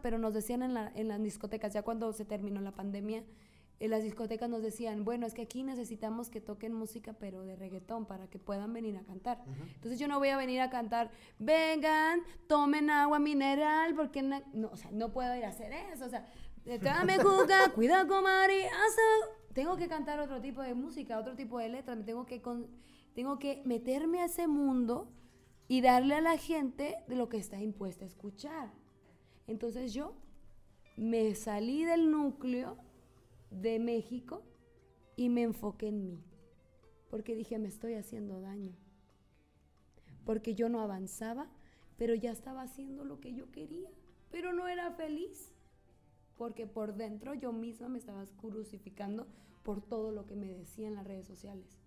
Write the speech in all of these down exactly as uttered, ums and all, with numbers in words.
pero nos decían en, la, en las discotecas, ya cuando se terminó la pandemia, en las discotecas nos decían, bueno, es que aquí necesitamos que toquen música, pero de reggaetón, para que puedan venir a cantar. Uh-huh. Entonces yo no voy a venir a cantar, vengan, tomen agua mineral, porque no, no, o sea, no puedo ir a hacer eso, o sea, dame jugar, cuida con María, tengo que cantar otro tipo de música, otro tipo de letras, me tengo que, con, tengo que meterme a ese mundo y darle a la gente de lo que está impuesta a escuchar. Entonces yo me salí del núcleo de México y me enfoqué en mí, porque dije, me estoy haciendo daño, porque yo no avanzaba, pero ya estaba haciendo lo que yo quería, pero no era feliz, porque por dentro yo misma me estaba crucificando por todo lo que me decía en las redes sociales,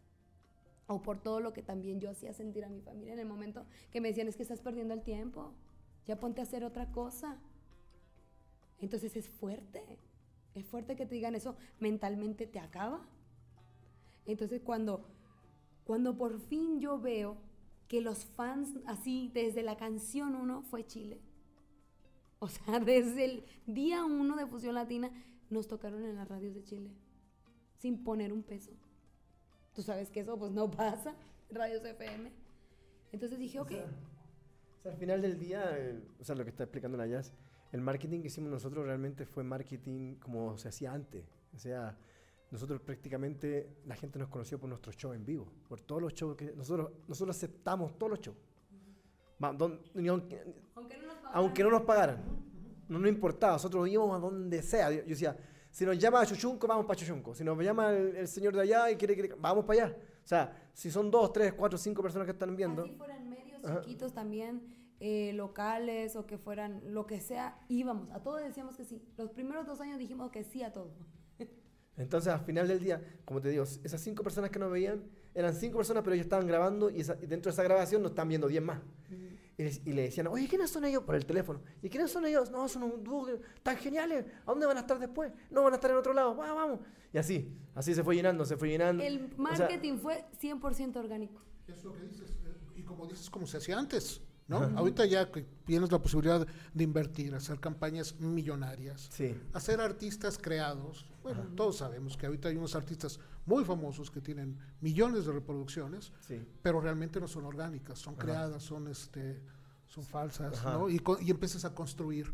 o por todo lo que también yo hacía sentir a mi familia en el momento que me decían, es que estás perdiendo el tiempo, ya ponte a hacer otra cosa. Entonces es fuerte. Es fuerte que te digan eso, mentalmente te acaba. Entonces cuando, cuando por fin yo veo que los fans, así desde la canción uno, fue Chile. O sea, desde el día uno de Fusión Latina, nos tocaron en las radios de Chile, sin poner un peso. Tú sabes que eso pues no pasa, radios F M. Entonces dije, ok. O sea, o sea, al final del día, eh, o sea, lo que está explicando la Jazz, el marketing que hicimos nosotros realmente fue marketing como se hacía antes. O sea, nosotros prácticamente, la gente nos conoció por nuestros shows en vivo, por todos los shows que nosotros, nosotros aceptamos todos los shows. Uh-huh. Don, aunque, aunque, no aunque no nos pagaran, uh-huh. no nos importaba, nosotros íbamos a donde sea. Yo, yo decía, si nos llama a Chuchunco, vamos para Chuchunco. Si nos llama el, el señor de allá y quiere que vamos para allá. O sea, si son dos, tres, cuatro, cinco personas que están viendo. Así fueran medios uh-huh. chiquitos también. Eh, locales o que fueran lo que sea, íbamos, a todo decíamos que sí. Los primeros dos años dijimos que sí a todo. Entonces al final del día, como te digo, esas cinco personas que nos veían eran cinco personas, pero ellos estaban grabando y, esa, y dentro de esa grabación nos están viendo diez más. Uh-huh. y, les, y le decían, oye, ¿quiénes son ellos? Por el teléfono. ¿Y quiénes son ellos? No, son un dúo tan geniales. ¿A dónde van a estar después? No, van a estar en otro lado. Vamos, vamos. Y así, así se fue llenando, se fue llenando. El marketing o sea, fue cien por ciento orgánico. Es lo que dices. Y como dices, como se hacía antes. ¿No? Uh-huh. Ahorita ya que tienes la posibilidad de invertir, hacer campañas millonarias, sí. hacer artistas creados. Bueno, uh-huh. todos sabemos que ahorita hay unos artistas muy famosos que tienen millones de reproducciones, sí. pero realmente no son orgánicas, son uh-huh. creadas, son este, son falsas, uh-huh. ¿no? Y, y empiezas a construir.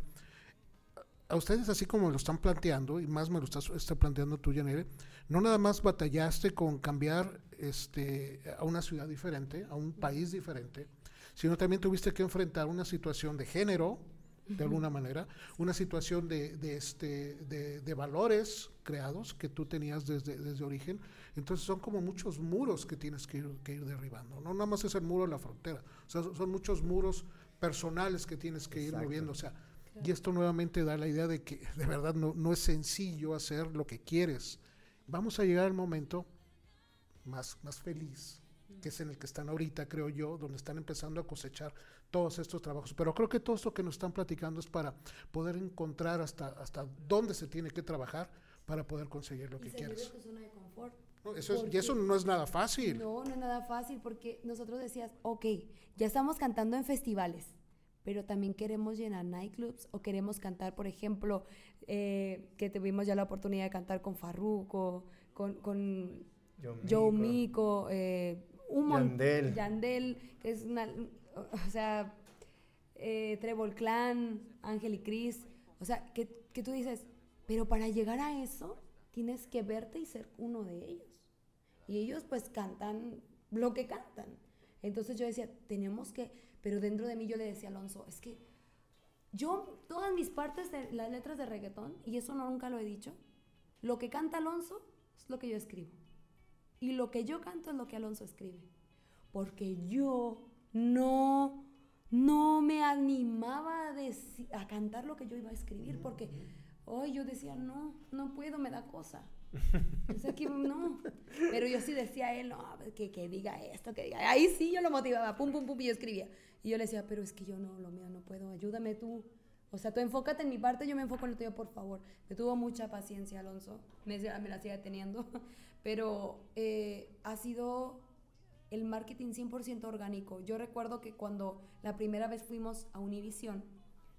A ustedes, así como lo están planteando, y más me lo estás está planteando tú, Yanire, no nada más batallaste con cambiar este, a una ciudad diferente, a un país diferente, sino también tuviste que enfrentar una situación de género, de alguna manera, una situación de, de, este, de, de valores creados que tú tenías desde, desde origen. Entonces son como muchos muros que tienes que ir, que ir derribando. No nada más es el muro de la frontera, o sea, son muchos muros personales que tienes que Exacto. ir moviendo. O sea, claro. Y esto nuevamente da la idea de que de verdad no, no es sencillo hacer lo que quieres. Vamos a llegar al momento más, más feliz, que es en el que están ahorita, creo yo, donde están empezando a cosechar todos estos trabajos. Pero creo que todo esto que nos están platicando es para poder encontrar hasta, hasta dónde se tiene que trabajar para poder conseguir lo y que quieres. Y zona de confort. No, eso es, y eso no es nada fácil. No, no es nada fácil, porque nosotros decías, ok, ya estamos cantando en festivales, pero también queremos llenar nightclubs, o queremos cantar, por ejemplo, eh, que tuvimos ya la oportunidad de cantar con Farruko, con, con Joe Mico, eh, un Yandel. Yandel, que es una, o sea, eh, Trevor Clan, Ángel y Cris, o sea, que, que tú dices, pero para llegar a eso, tienes que verte y ser uno de ellos. Y ellos pues cantan lo que cantan. Entonces yo decía, tenemos que, pero dentro de mí yo le decía a Alonso, es que yo, todas mis partes de las letras de reggaetón, y eso no, nunca lo he dicho, lo que canta Alonso es lo que yo escribo. Y lo que yo canto es lo que Alonso escribe. Porque yo no, no me animaba a, deci- a cantar lo que yo iba a escribir, porque hoy yo decía, no, no puedo, me da cosa. O sea, que no. Pero yo sí decía a él, no, que, que diga esto, que diga. Ahí sí yo lo motivaba, pum, pum, pum, y yo escribía. Y yo le decía, pero es que yo no, lo mío no puedo, ayúdame tú. O sea, tú enfócate en mi parte, yo me enfoco en lo tuyo, por favor. Me tuvo mucha paciencia, Alonso. Me, me la sigue teniendo. Pero eh, ha sido el marketing cien por ciento orgánico. Yo recuerdo que cuando la primera vez fuimos a Univision,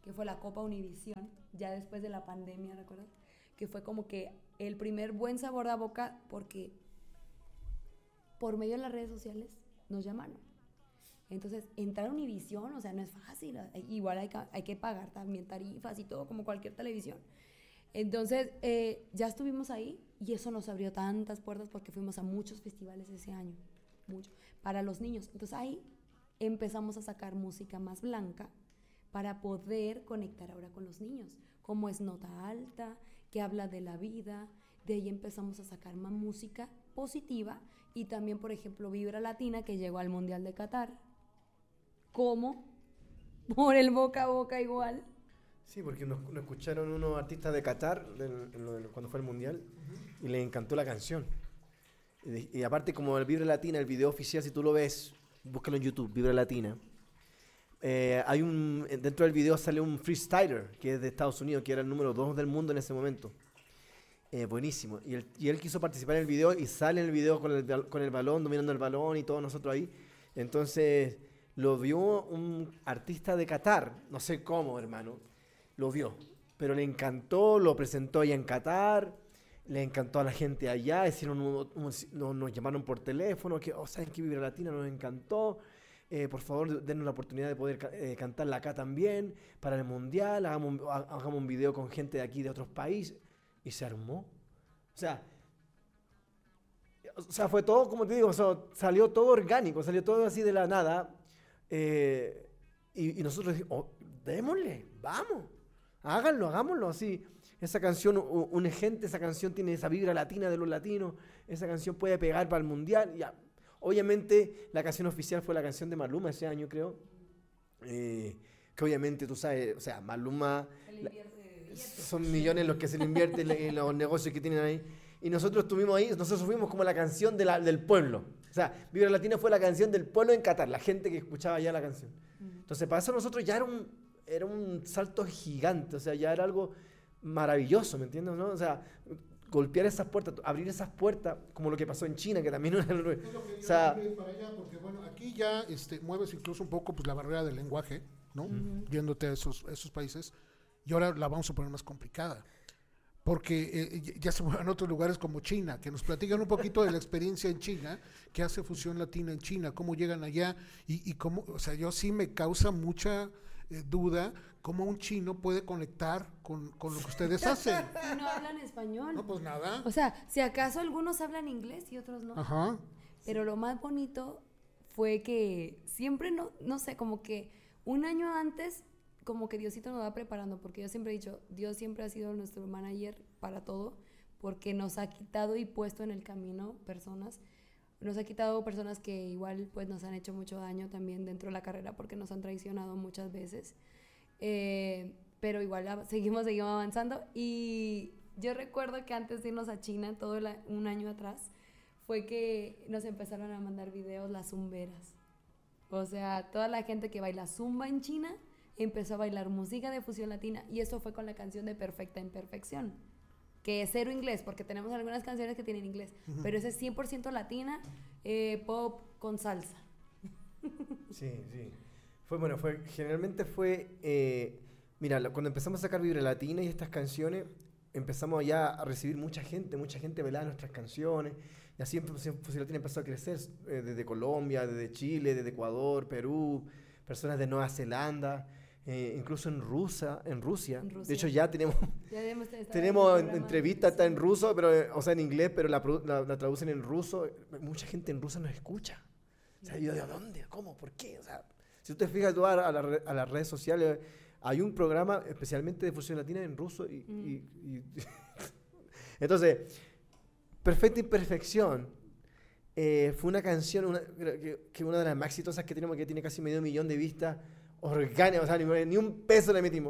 que fue la Copa Univisión, ya después de la pandemia, ¿recuerdas? Que fue como que el primer buen sabor de boca porque por medio de las redes sociales nos llamaron. Entonces, entrar a Univisión, o sea, no es fácil. Igual hay que, hay que pagar también tarifas y todo, como cualquier televisión. Entonces, eh, ya estuvimos ahí y eso nos abrió tantas puertas porque fuimos a muchos festivales ese año, mucho, para los niños. Entonces, ahí empezamos a sacar música más blanca para poder conectar ahora con los niños, como es Nota Alta, que habla de la vida. De ahí empezamos a sacar más música positiva y también, por ejemplo, Vibra Latina, que llegó al Mundial de Qatar. ¿Cómo? Por el boca a boca igual. Sí, porque nos, nos escucharon unos artistas de Qatar del, del, cuando fue el Mundial uh-huh. y les encantó la canción. Y, y aparte, como el Vibra Latina, el video oficial, si tú lo ves, búscalo en YouTube, Vibra Latina. Eh, hay un, dentro del video sale un freestyler que es de Estados Unidos, que era el número dos del mundo en ese momento. Eh, buenísimo. Y él, y él quiso participar en el video y sale en el video con el, con el balón, dominando el balón y todos nosotros ahí. Entonces lo vio un artista de Qatar, no sé cómo, hermano, lo vio, pero le encantó, lo presentó allá en Qatar, le encantó a la gente allá, hicieron un, un, un, nos llamaron por teléfono, que, oh, ¿saben qué? Vibra Latina nos encantó, eh, por favor, dennos la oportunidad de poder eh, cantarla acá también, para el Mundial, hagamos, hagamos un video con gente de aquí, de otros países, y se armó. O sea, o sea, fue todo, como te digo, o sea, salió todo orgánico, salió todo así de la nada. Eh, y, y nosotros dijimos, oh, démosle, vamos, háganlo, hagámoslo así. Esa canción une gente, esa canción tiene esa vibra latina de los latinos, esa canción puede pegar para el Mundial. Ya. Obviamente la canción oficial fue la canción de Maluma ese año, creo. Eh, que obviamente tú sabes, o sea, Maluma, la, son millones los que se le invierten en los negocios que tienen ahí. Y nosotros estuvimos ahí, nosotros fuimos como la canción de la, del pueblo. O sea, Vibra Latina fue la canción del pueblo en Qatar, la gente que escuchaba ya la canción. Entonces, para eso nosotros ya era un, era un salto gigante, o sea, ya era algo maravilloso, ¿me entiendes? ¿No? O sea, golpear esas puertas, abrir esas puertas, como lo que pasó en China, que también era... O sea, para allá, porque bueno, aquí ya este, mueves incluso un poco pues, la barrera del lenguaje, ¿no? Uh-huh. Yéndote a esos, a esos países, y ahora la vamos a poner más complicada. Porque eh, ya se mueven a otros lugares como China, que nos platican un poquito de la experiencia en China, que hace Fusión Latina en China, cómo llegan allá y, y cómo, o sea, yo sí me causa mucha eh, duda cómo un chino puede conectar con, con lo que ustedes hacen. Y no hablan español. No, pues nada. O sea, si acaso algunos hablan inglés y otros no. Ajá. Pero lo más bonito fue que siempre, no, no sé, como que un año antes... como que Diosito nos va preparando, porque yo siempre he dicho, Dios siempre ha sido nuestro manager para todo, porque nos ha quitado y puesto en el camino personas, nos ha quitado personas que igual pues nos han hecho mucho daño también dentro de la carrera, porque nos han traicionado muchas veces, eh, pero igual seguimos, seguimos avanzando, y yo recuerdo que antes de irnos a China, todo la, un año atrás, fue que nos empezaron a mandar videos las zumberas, o sea, toda la gente que baila zumba en China, empezó a bailar música de Fusión Latina, y eso fue con la canción de Perfecta Imperfección, que es cero inglés, porque tenemos algunas canciones que tienen inglés, uh-huh. pero esa es cien por ciento latina, eh, pop con salsa. Sí, sí. Fue, bueno, fue, generalmente fue, eh, mira, cuando empezamos a sacar Vibra Latina y estas canciones, empezamos ya a recibir mucha gente, mucha gente velaba nuestras canciones, y así Fusión Latina empezó a crecer, eh, desde Colombia, desde Chile, desde Ecuador, Perú, personas de Nueva Zelanda, Eh, incluso en Rusia, en Rusia. En Rusia. De hecho ya tenemos ya tenemos entrevistas hasta en ruso, pero o sea en inglés, pero la, la, la traducen en ruso. Mucha gente en Rusia nos escucha. O sea, yo, ¿de dónde? ¿Cómo? ¿Por qué? O sea, si tú te fijas tú a, a, la, a las redes sociales, hay un programa especialmente de Fusión Latina en ruso y, mm. y, y entonces, Perfecta Imperfección eh, fue una canción una, que, que una de las más exitosas que tenemos, que tiene casi medio millón de vistas. Orgánica, o sea, ni, ni un peso le metimos.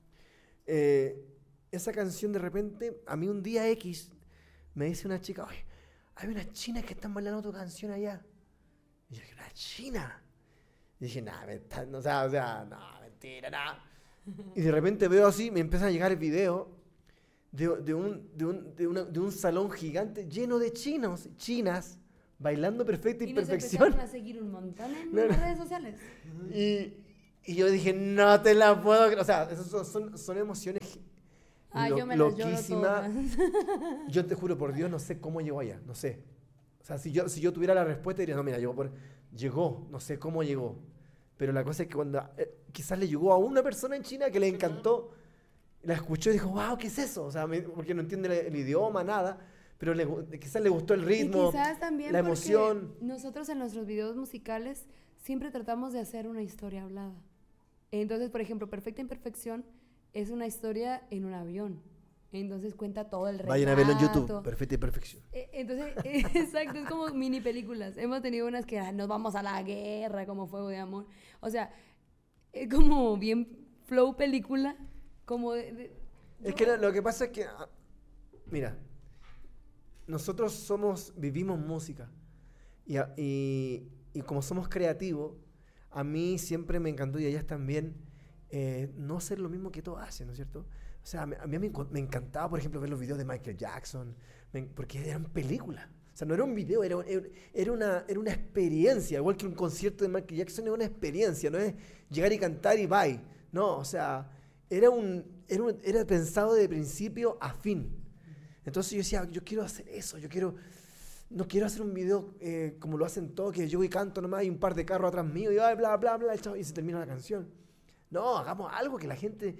Eh, esa canción de repente, a mí un día X, me dice una chica, oye, hay unas chinas que están bailando tu canción allá. Y yo dije, ¿una china? Y dije, nah, no, o sea, o sea, no, mentira, nada. Y de repente veo así, me empieza a llegar el video de, de, un, de, un, de, una, de un salón gigante lleno de chinos, chinas, bailando Perfecta Imperfección. Y nos empezaron a seguir un montón en no, las redes sociales. Y... Y yo dije, no te la puedo creer. O sea, esas son, son, son emociones Ah, lo, yo me las lloro loquísimas. todas. Yo te juro por Dios, no sé cómo llegó allá, no sé. O sea, si yo, si yo tuviera la respuesta, diría, no, mira, llegó, por, llegó, no sé cómo llegó. Pero la cosa es que cuando eh, quizás le llegó a una persona en China que le encantó, la escuchó y dijo, wow, ¿qué es eso? O sea, me, porque no entiende el, el idioma, nada, pero le, quizás le gustó el ritmo, y quizás también la emoción. Nosotros en nuestros videos musicales siempre tratamos de hacer una historia hablada. Entonces, por ejemplo, Perfecta Imperfección es una historia en un avión. Entonces cuenta todo el relato. Vayan a verlo en YouTube, Perfecta Imperfección. Entonces, exacto, es como mini películas. Hemos tenido unas que ah, nos vamos a la guerra, como Fuego de Amor. O sea, es como bien flow película, como de... de es yo... que lo, lo que pasa es que, mira, nosotros somos, vivimos música. Y, y, y como somos creativos, a mí siempre me encantó, y a ellas también, eh, no ser lo mismo que todos hacen, ¿no es cierto? O sea, a mí, a mí me, me encantaba, por ejemplo, ver los videos de Michael Jackson, me, porque eran películas. O sea, no era un video, era, era, una, era una experiencia. Igual que un concierto de Michael Jackson es una experiencia, no es llegar y cantar y bye. No, o sea, era, un, era, un, era pensado de principio a fin. Entonces yo decía, yo quiero hacer eso, yo quiero... No quiero hacer un video eh, como lo hacen todos, que yo voy y canto nomás y un par de carros atrás mío y bla, bla, bla, bla, y se termina la canción. No, hagamos algo que la gente...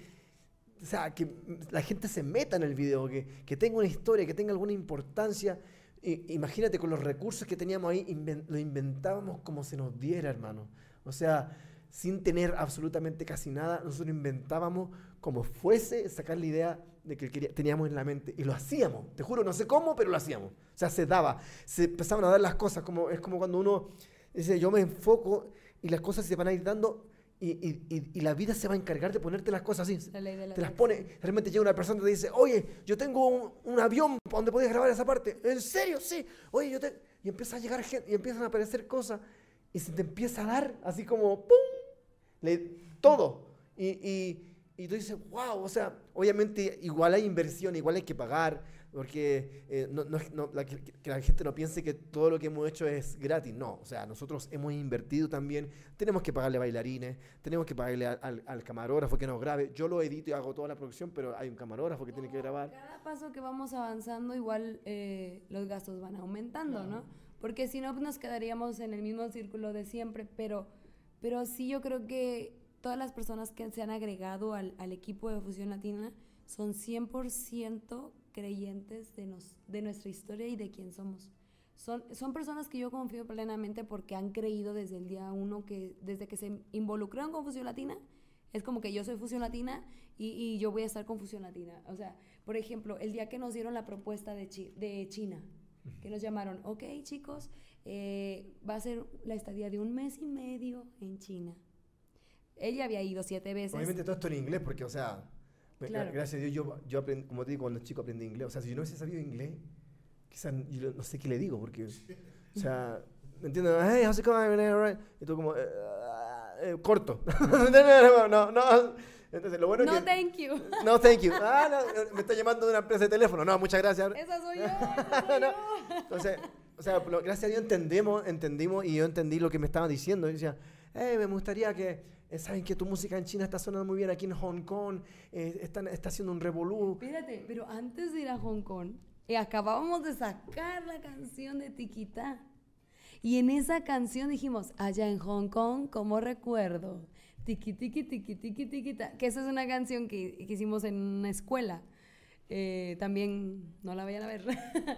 O sea, que la gente se meta en el video, que, que tenga una historia, que tenga alguna importancia. I, imagínate, con los recursos que teníamos ahí, invent, lo inventábamos como se nos diera, hermano. O sea, sin tener absolutamente casi nada, nosotros inventábamos como fuese sacar la idea de que quería, teníamos en la mente. Y lo hacíamos, te juro, no sé cómo, pero lo hacíamos. O sea, se daba, se empezaban a dar las cosas. Como, es como cuando uno dice, yo me enfoco y las cosas se van a ir dando... Y, y, y, y la vida se va a encargar de ponerte las cosas así. La ley de la te las pone. Realmente llega una persona y te dice, oye, yo tengo un, un avión donde podías grabar esa parte. ¿En serio? Sí. Oye, yo te... Y empieza a llegar gente, y empiezan a aparecer cosas. Y se te empieza a dar así como, ¡pum! Le, todo. Y, y, y tú dices, wow. O sea, obviamente igual hay inversión, igual hay que pagar. Porque eh, no, no, no, la, que, que la gente no piense que todo lo que hemos hecho es gratis. No, o sea, nosotros hemos invertido también. Tenemos que pagarle bailarines, tenemos que pagarle al, al, al camarógrafo que nos grabe. Yo lo edito y hago toda la producción, pero hay un camarógrafo que tiene que grabar. Cada paso que vamos avanzando, igual eh, los gastos van aumentando, ¿no? Porque si no, pues nos quedaríamos en el mismo círculo de siempre. Pero, pero sí, yo creo que todas las personas que se han agregado al, al equipo de Fusión Latina son cien por ciento creyentes de, nos, de nuestra historia y de quién somos. Son, son personas que yo confío plenamente porque han creído desde el día uno, que desde que se involucraron con Fusión Latina, es como que yo soy Fusión Latina y, y yo voy a estar con Fusión Latina. O sea, por ejemplo, el día que nos dieron la propuesta de, Chi, de China, que nos llamaron, ok chicos, eh, va a ser la estadía de un mes y medio en China. Ella había ido siete veces. Obviamente todo esto en inglés porque, o sea... Claro. Gracias a Dios, yo, yo aprendí, como te digo, cuando chico aprendí inglés. O sea, si yo no hubiese sabido inglés, quizás yo no sé qué le digo, porque, o sea, ¿me entiendes? Hey, how's it going? Y tú como, eh, eh, corto. no, no. Entonces, lo bueno no, es que, thank you. No, thank you. Ah, no, me está llamando de una empresa de teléfono. No, muchas gracias. Esa soy yo, esa soy no. yo. Entonces, o sea, gracias a Dios entendemos, entendimos y yo entendí lo que me estaban diciendo. Y decía, hey, me gustaría que... Saben que tu música en China está sonando muy bien aquí en Hong Kong, eh, están, está haciendo un revolú. Espérate, pero antes de ir a Hong Kong, eh, acabábamos de sacar la canción de Tiquita. Y en esa canción dijimos, allá en Hong Kong, como recuerdo, tiqui, tiqui, tiqui, tiqui, tiquita. Que esa es una canción que, que hicimos en una escuela. Eh, también no la vayan a ver.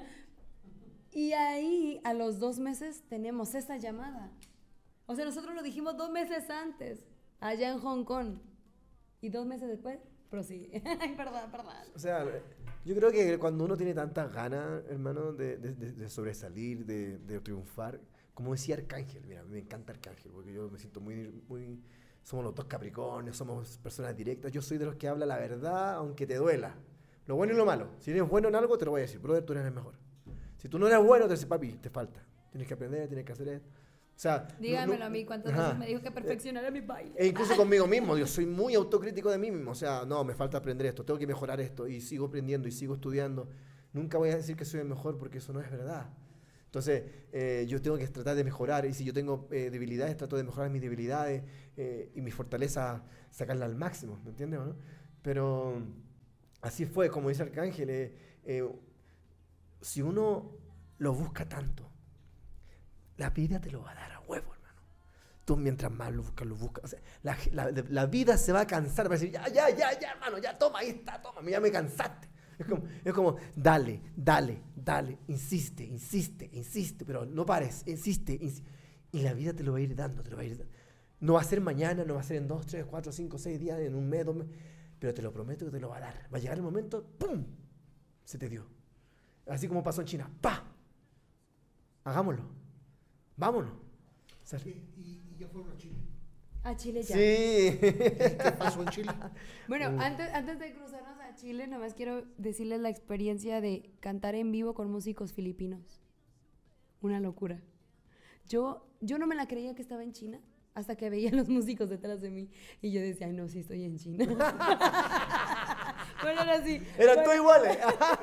Y ahí, a los dos meses, tenemos esa llamada. O sea, nosotros lo dijimos dos meses antes. Allá en Hong Kong. Y dos meses después, prosigue. Ay, perdón, perdón. O sea, yo creo que cuando uno tiene tantas ganas, hermano, de, de, de sobresalir, de, de triunfar, como decía Arcángel, mira, a mí me encanta Arcángel, porque yo me siento muy, muy... Somos los dos Capricornios, somos personas directas. Yo soy de los que habla la verdad, aunque te duela. Lo bueno y lo malo. Si eres bueno en algo, te lo voy a decir. Brother, tú eres el mejor. Si tú no eres bueno, te dices, papi, te falta. Tienes que aprender, tienes que hacer esto. O sea, dígamelo no, no, a mí, ¿cuántas ajá. veces me dijo que perfeccionara mi baile? E incluso conmigo mismo, yo soy muy autocrítico de mí mismo. O sea, no, me falta aprender esto, tengo que mejorar esto. Y sigo aprendiendo y sigo estudiando. Nunca voy a decir que soy el mejor porque eso no es verdad. Entonces, eh, yo tengo que tratar de mejorar, y si yo tengo eh, debilidades, trato de mejorar mis debilidades eh, y mis fortalezas, sacarlas al máximo, ¿me entiendes o no? Pero así fue, como dice Arcángel, eh, eh, si uno lo busca tanto, la vida te lo va a dar a huevo, hermano. Tú mientras más lo buscas, lo buscas. O sea, la, la, la vida se va a cansar, va a decir, ya, ya, ya, ya, hermano, ya, toma, ahí está, toma, ya me cansaste. Es como, es como, dale, dale, dale, insiste, insiste, insiste, pero no pares, insiste, insiste. Y la vida te lo va a ir dando, te lo va a ir dando. No va a ser mañana, no va a ser en dos, tres, cuatro, cinco, seis días, en un mes, dos meses, pero te lo prometo que te lo va a dar. Va a llegar el momento, ¡pum! Se te dio. Así como pasó en China, ¡pa! Hagámoslo. Vámonos. O sea, ¿Y, y, y ya fueron a Chile? A Chile ya. sí. ¿Qué pasó en Chile? Bueno, Uh. antes, antes de cruzarnos a Chile, nada más quiero decirles la experiencia de cantar en vivo con músicos filipinos. Una locura. Yo, yo no me la creía que estaba en China hasta que veía a los músicos detrás de mí y yo decía, ay, no, sí estoy en China. Bueno, era así. Eran bueno, todos iguales.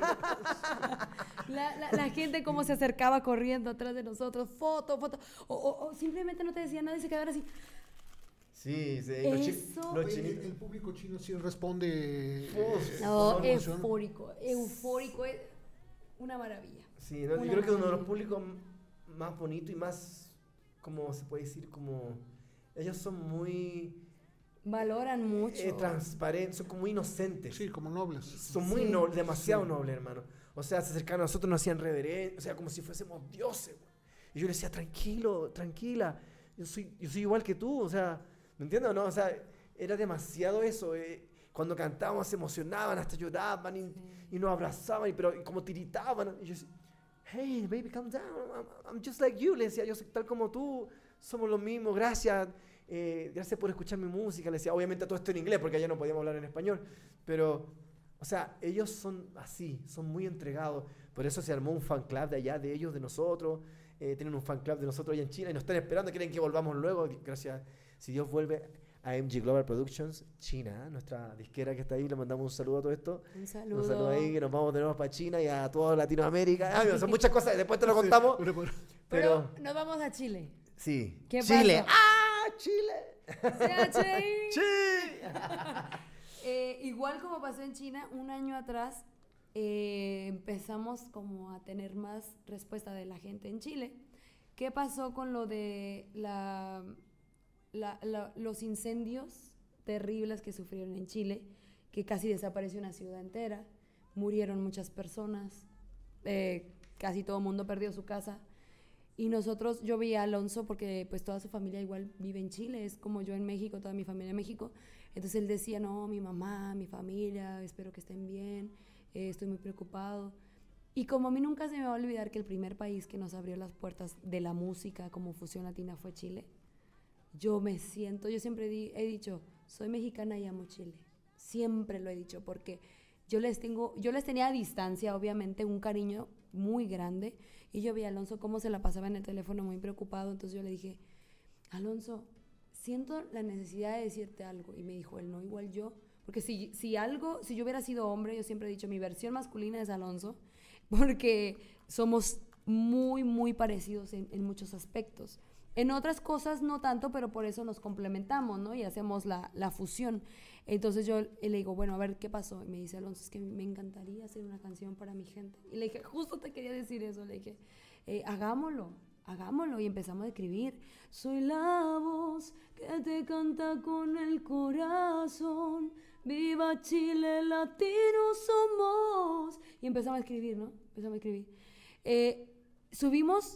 La, la, la gente cómo se acercaba corriendo atrás de nosotros, foto, foto, o, o, o simplemente no te decía nada y se quedaban así. Sí, sí. Los, chi Eso. los Oye, el, chinitos. el público chino sí responde. Uf. eh, No, con emoción. eufórico, eufórico, es una maravilla. Sí, no, yo Una creo que uno de los maravilla. públicos más bonitos y más, ¿cómo se puede decir? Como, ellos son muy Valoran mucho. eh, transparentes, son como muy inocentes. Sí, como nobles. Son muy Sí. nobles, demasiado Sí. nobles, hermano. O sea, se acercaron a nosotros, nos hacían reverencia, o sea, como si fuésemos dioses. Güey. Y yo le decía, tranquilo, tranquila, yo soy, yo soy igual que tú, o sea, ¿me entiendes o no? O sea, era demasiado eso. Eh. Cuando cantábamos se emocionaban, hasta lloraban y, Sí. y nos abrazaban, y, pero y como tiritaban. Y yo decía, hey, baby, calm down, I'm, I'm just like you. Le decía, yo soy tal como tú, somos lo mismo, gracias. Eh, gracias por escuchar mi música. Le decía, obviamente todo esto en inglés, porque allá no podíamos hablar en español, pero... O sea, ellos son así, son muy entregados. Por eso se armó un fan club de allá, de ellos, de nosotros. Eh, tienen un fan club de nosotros allá en China y nos están esperando, quieren que volvamos luego. Gracias, si Dios vuelve, a M G Global Productions, China, nuestra disquera que está ahí. Le mandamos un saludo a todo esto. Un saludo. Un saludo ahí, que nos vamos de nuevo para China y a toda Latinoamérica. Ah, son muchas cosas, después te lo contamos. Sí, pero- Pero nos vamos a Chile. Sí. ¿Qué Chile. pasó? ¡Ah, Chile! C H I. ¡Sí! Eh, igual como pasó en China, un año atrás eh, empezamos como a tener más respuesta de la gente en Chile. ¿Qué pasó con lo de la, la, la, los incendios terribles que sufrieron en Chile? Que casi desapareció una ciudad entera, murieron muchas personas, eh, casi todo el mundo perdió su casa. Y nosotros, yo vi a Alonso porque pues toda su familia igual vive en Chile, es como yo en México, toda mi familia en México. Entonces él decía, no, mi mamá, mi familia, espero que estén bien, eh, estoy muy preocupado. Y como a mí nunca se me va a olvidar que el primer país que nos abrió las puertas de la música como Fusión Latina fue Chile, yo me siento, yo siempre di, he dicho, soy mexicana y amo Chile. Siempre lo he dicho porque yo les, tengo, yo les tenía a distancia, obviamente, un cariño muy grande. Y yo vi a Alonso cómo se la pasaba en el teléfono muy preocupado. Entonces yo le dije, Alonso, siento la necesidad de decirte algo. Y me dijo él, no, igual yo. Porque si, si algo, si yo hubiera sido hombre, yo siempre he dicho, mi versión masculina es Alonso. Porque somos muy, muy parecidos en, en muchos aspectos. En otras cosas no tanto, pero por eso nos complementamos, ¿no? Y hacemos la, la fusión. Entonces yo le digo, bueno, a ver, ¿qué pasó? Y me dice, Alonso, es que me encantaría hacer una canción para mi gente. Y le dije, justo te quería decir eso. Le dije, eh, hagámoslo, hagámoslo. Y empezamos a escribir. Soy la voz que te canta con el corazón. Viva Chile, latinos somos. Y empezamos a escribir, ¿no? Empezamos a escribir. Eh, subimos...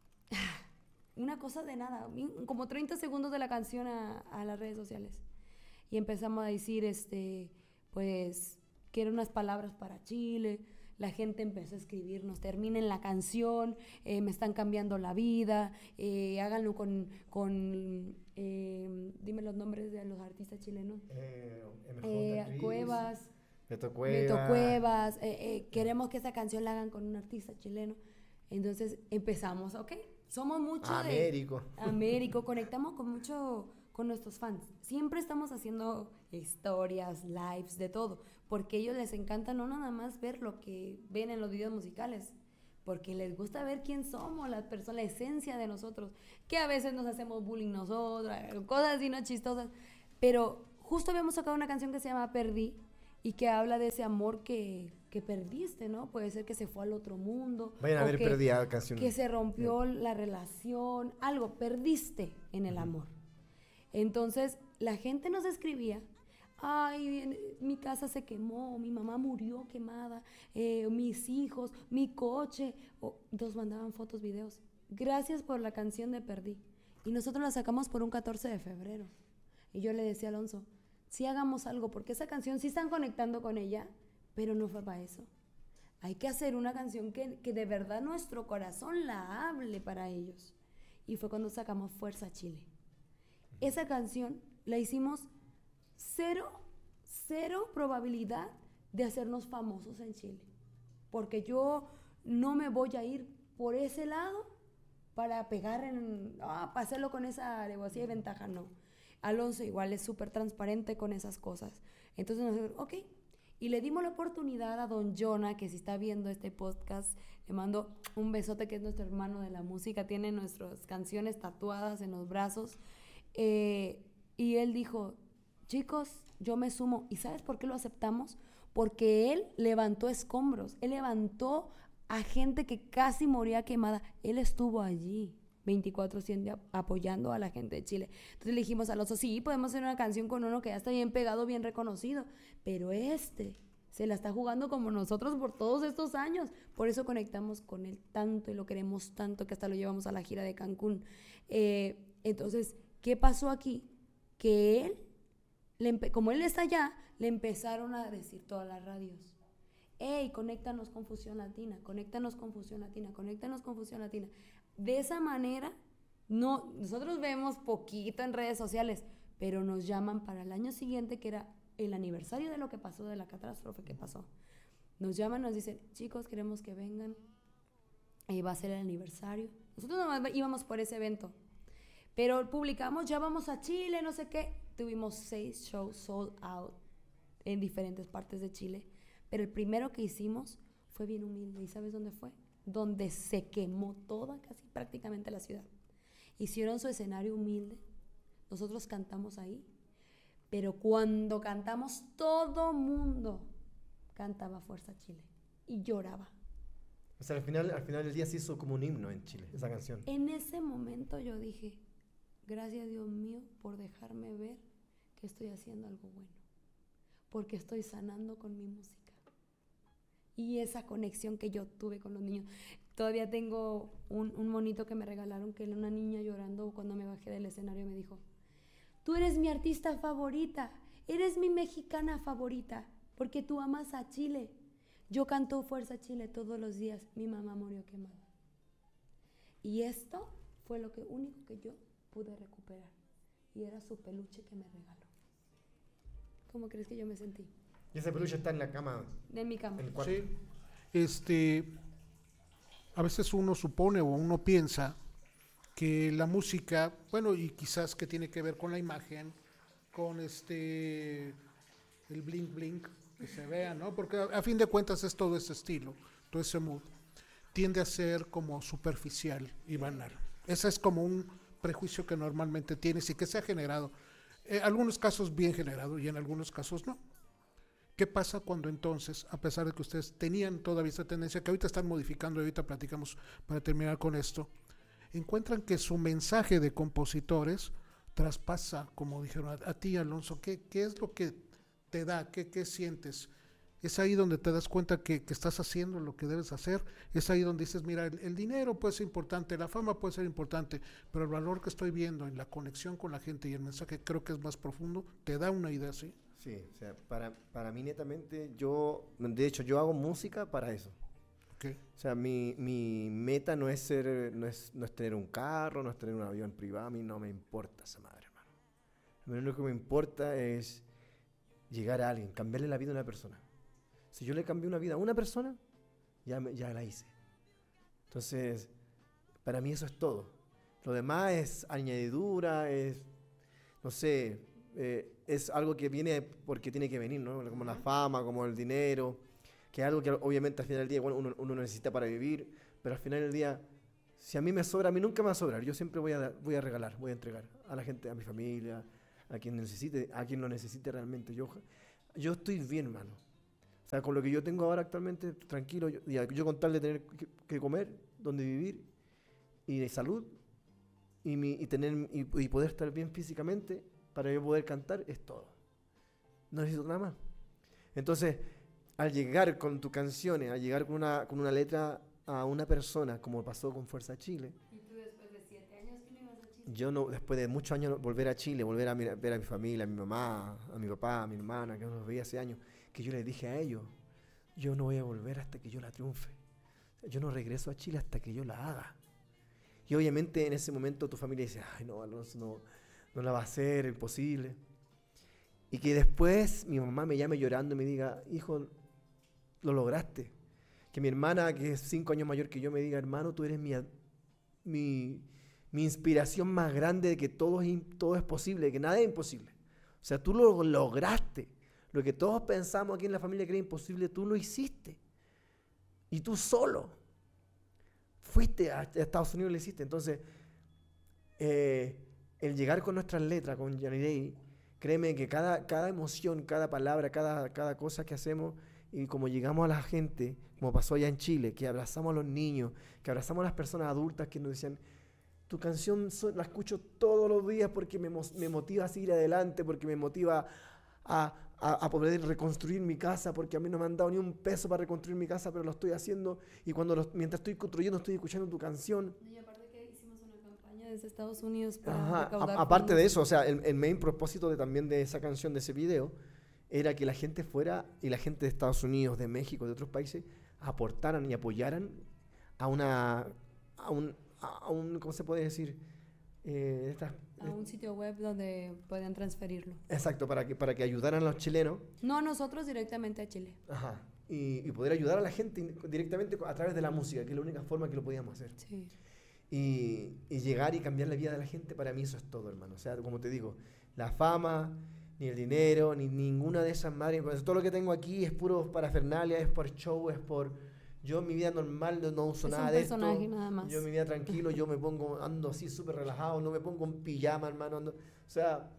una cosa de nada, como treinta segundos de la canción a, a las redes sociales. Y empezamos a decir, este, pues, que eran unas palabras para Chile. La gente empezó a escribirnos, terminen la canción, eh, me están cambiando la vida, eh, háganlo con, con eh, dime los nombres de los artistas chilenos. Eh, Eh, Cuevas, Beto Cuevas. Beto Cuevas, eh, eh, queremos que esa canción la hagan con un artista chileno. Entonces empezamos, ok, somos mucho Américo. de Américo, conectamos con mucho con nuestros fans. Siempre estamos haciendo historias, lives, de todo, porque a ellos les encanta no nada más ver lo que ven en los videos musicales, porque les gusta ver quién somos, las personas, la esencia de nosotros, que a veces nos hacemos bullying nosotros, cosas así no chistosas, pero justo habíamos sacado una canción que se llama Perdí, y que habla de ese amor que, que perdiste, ¿no? Puede ser que se fue al otro mundo. Vayan a ver que, Perdí a canción. Que se rompió yeah. la relación, algo, perdiste en el uh-huh. amor. Entonces, la gente nos escribía, ay, mi casa se quemó, mi mamá murió quemada, eh, mis hijos, mi coche. Oh, nos mandaban fotos, videos. Gracias por la canción de Perdí. Y nosotros la sacamos por un catorce de febrero. Y yo le decía a Alonso, sí hagamos algo, porque esa canción sí están conectando con ella, pero no fue para eso. Hay que hacer una canción que, que de verdad nuestro corazón la hable para ellos. Y fue cuando sacamos Fuerza Chile. Esa canción la hicimos cero, cero probabilidad de hacernos famosos en Chile. Porque yo no me voy a ir por ese lado para pegar en, ah, para hacerlo con esa alevosía y ventaja, no. Alonso igual es súper transparente con esas cosas. Entonces nosotros, ok. Y le dimos la oportunidad a don Jonah, que si está viendo este podcast, le mando un besote, que es nuestro hermano de la música, tiene nuestras canciones tatuadas en los brazos. Eh, y él dijo, chicos, yo me sumo. ¿Y sabes por qué lo aceptamos? Porque él levantó escombros, él levantó a gente que casi moría quemada. Él estuvo allí veinticuatro siete apoyando a la gente de Chile. Entonces le dijimos a Alonso, sí, podemos hacer una canción con uno que ya está bien pegado, bien reconocido, pero este se la está jugando como nosotros por todos estos años. Por eso conectamos con él tanto y lo queremos tanto que hasta lo llevamos a la gira de Cancún. Eh, entonces, ¿qué pasó aquí? Que él, le empe- como él está allá, le empezaron a decir todas las radios, hey, conéctanos con Fusión Latina, conéctanos con Fusión Latina, conéctanos con Fusión Latina. De esa manera, no, nosotros vemos poquito en redes sociales, pero nos llaman para el año siguiente, que era el aniversario de lo que pasó, de la catástrofe que pasó. Nos llaman, nos dicen, chicos, queremos que vengan, eh, va a ser el aniversario. Nosotros nomás íbamos por ese evento, pero publicamos, ya vamos a Chile, no sé qué. Tuvimos seis shows sold out en diferentes partes de Chile, pero el primero que hicimos fue bien humilde. ¿Y sabes dónde fue? Donde se quemó toda, casi prácticamente la ciudad. Hicieron su escenario humilde, nosotros cantamos ahí, pero cuando cantamos todo mundo cantaba Fuerza Chile y lloraba. O sea, al final, al final del día se hizo como un himno en Chile, esa canción. En ese momento yo dije, gracias Dios mío por dejarme ver que estoy haciendo algo bueno, porque estoy sanando con mi música. Y esa conexión que yo tuve con los niños. Todavía tengo un, un monito que me regalaron, que era una niña llorando cuando me bajé del escenario y me dijo, tú eres mi artista favorita, eres mi mexicana favorita, porque tú amas a Chile. Yo canto Fuerza Chile todos los días, mi mamá murió quemada. Y esto fue lo que, único que yo pude recuperar. Y era su peluche que me regaló. ¿Cómo crees que yo me sentí? Y ese peluche está en la cama. En mi cama. En el cuarto. Sí. Este, a veces uno supone o uno piensa que la música, bueno, y quizás que tiene que ver con la imagen, con este, el blink blink, que se vea, ¿no? Porque a, a fin de cuentas es todo ese estilo, todo ese mood, tiende a ser como superficial y banal. Ese es como un prejuicio que normalmente tienes y que se ha generado. En algunos casos bien generado y en algunos casos no. ¿Qué pasa cuando entonces, a pesar de que ustedes tenían todavía esa tendencia, que ahorita están modificando, y ahorita platicamos para terminar con esto, encuentran que su mensaje de compositores traspasa, como dijeron, a, a ti, Alonso? ¿Qué, qué es lo que te da? ¿Qué, qué sientes? Es ahí donde te das cuenta que, que estás haciendo lo que debes hacer. Es ahí donde dices, mira, el, el dinero puede ser importante, la fama puede ser importante, pero el valor que estoy viendo en la conexión con la gente y el mensaje creo que es más profundo. ¿Te da una idea así? Sí, o sea, para, para mí netamente, yo, de hecho, yo hago música para eso. Okay. O sea, mi, mi meta no es ser, no es, no es tener un carro, no es tener un avión privado, a mí no me importa esa madre, hermano. Lo único que me importa es llegar a alguien, cambiarle la vida a una persona. Si yo le cambio una vida a una persona, ya, me, ya la hice. Entonces, para mí eso es todo. Lo demás es añadidura, es, no sé, eh, es algo que viene porque tiene que venir, ¿no? Como la fama, como el dinero, que es algo que obviamente al final del día bueno, uno, uno necesita para vivir, pero al final del día, si a mí me sobra, a mí nunca me va a sobrar. Yo siempre voy a, dar, voy a regalar, voy a entregar a la gente, a mi familia, a quien necesite, a quien lo necesite realmente. Yo, yo estoy bien, hermano. O sea, con lo que yo tengo ahora actualmente, tranquilo, yo, yo con tal de tener que, que comer, donde vivir, y de salud, y, mi, y, tener, y, y poder estar bien físicamente, para yo poder cantar, es todo. No necesito nada más. Entonces, al llegar con tus canciones, al llegar con una, con una letra a una persona, como pasó con Fuerza Chile. ¿Y tú después de siete años que no ibas a Chile? Yo no, después de muchos años volver a Chile, volver a mi, ver a mi familia, a mi mamá, a mi papá, a mi hermana, que no los veía hace años, que yo les dije a ellos, yo no voy a volver hasta que yo la triunfe. Yo no regreso a Chile hasta que yo la haga. Y obviamente en ese momento tu familia dice, ay no, Alonso, no, no la va a hacer, es imposible. Y que después mi mamá me llame llorando y me diga, hijo, lo lograste. Que mi hermana, que es cinco años mayor que yo, me diga, hermano, tú eres mi, mi, mi inspiración más grande de que todo es, todo es posible, de que nada es imposible. O sea, tú lo lograste. Lo que todos pensamos aquí en la familia que era imposible, tú lo hiciste. Y tú solo fuiste a Estados Unidos y lo hiciste. Entonces, eh, el llegar con nuestras letras, con Yanirey, créeme que cada, cada emoción, cada palabra, cada, cada cosa que hacemos, y como llegamos a la gente, como pasó allá en Chile, que abrazamos a los niños, que abrazamos a las personas adultas que nos decían, tu canción so, la escucho todos los días porque me, me motiva a seguir adelante, porque me motiva a, a, a poder reconstruir mi casa, porque a mí no me han dado ni un peso para reconstruir mi casa, pero lo estoy haciendo, y cuando los, mientras estoy construyendo estoy escuchando tu canción. Y aparte que hicimos una campaña desde Estados Unidos para Ajá, recaudar a, aparte fondos. de eso, o sea, el, el main propósito de, también de esa canción, de ese video, era que la gente fuera, y la gente de Estados Unidos, de México, de otros países, aportaran y apoyaran a una, a un, a un ¿cómo se puede decir? Eh, esta, A un sitio web donde puedan transferirlo. exacto, para que, para que ayudaran a los chilenos. No, nosotros directamente a Chile. Ajá. Y, y poder ayudar a la gente directamente a través de la música, que es la única forma que lo podíamos hacer. Sí. Y, y llegar y cambiar la vida de la gente, para mí eso es todo, hermano. O sea, como te digo, la fama, ni el dinero, ni ninguna de esas madres. Todo lo que tengo aquí es puro parafernalia, es por show, es por... Yo en mi vida normal no, no uso Es nada un de esto. personaje nada más. Yo en mi vida tranquilo, yo me pongo, ando así súper relajado, no me pongo en pijama, hermano. Ando, o sea,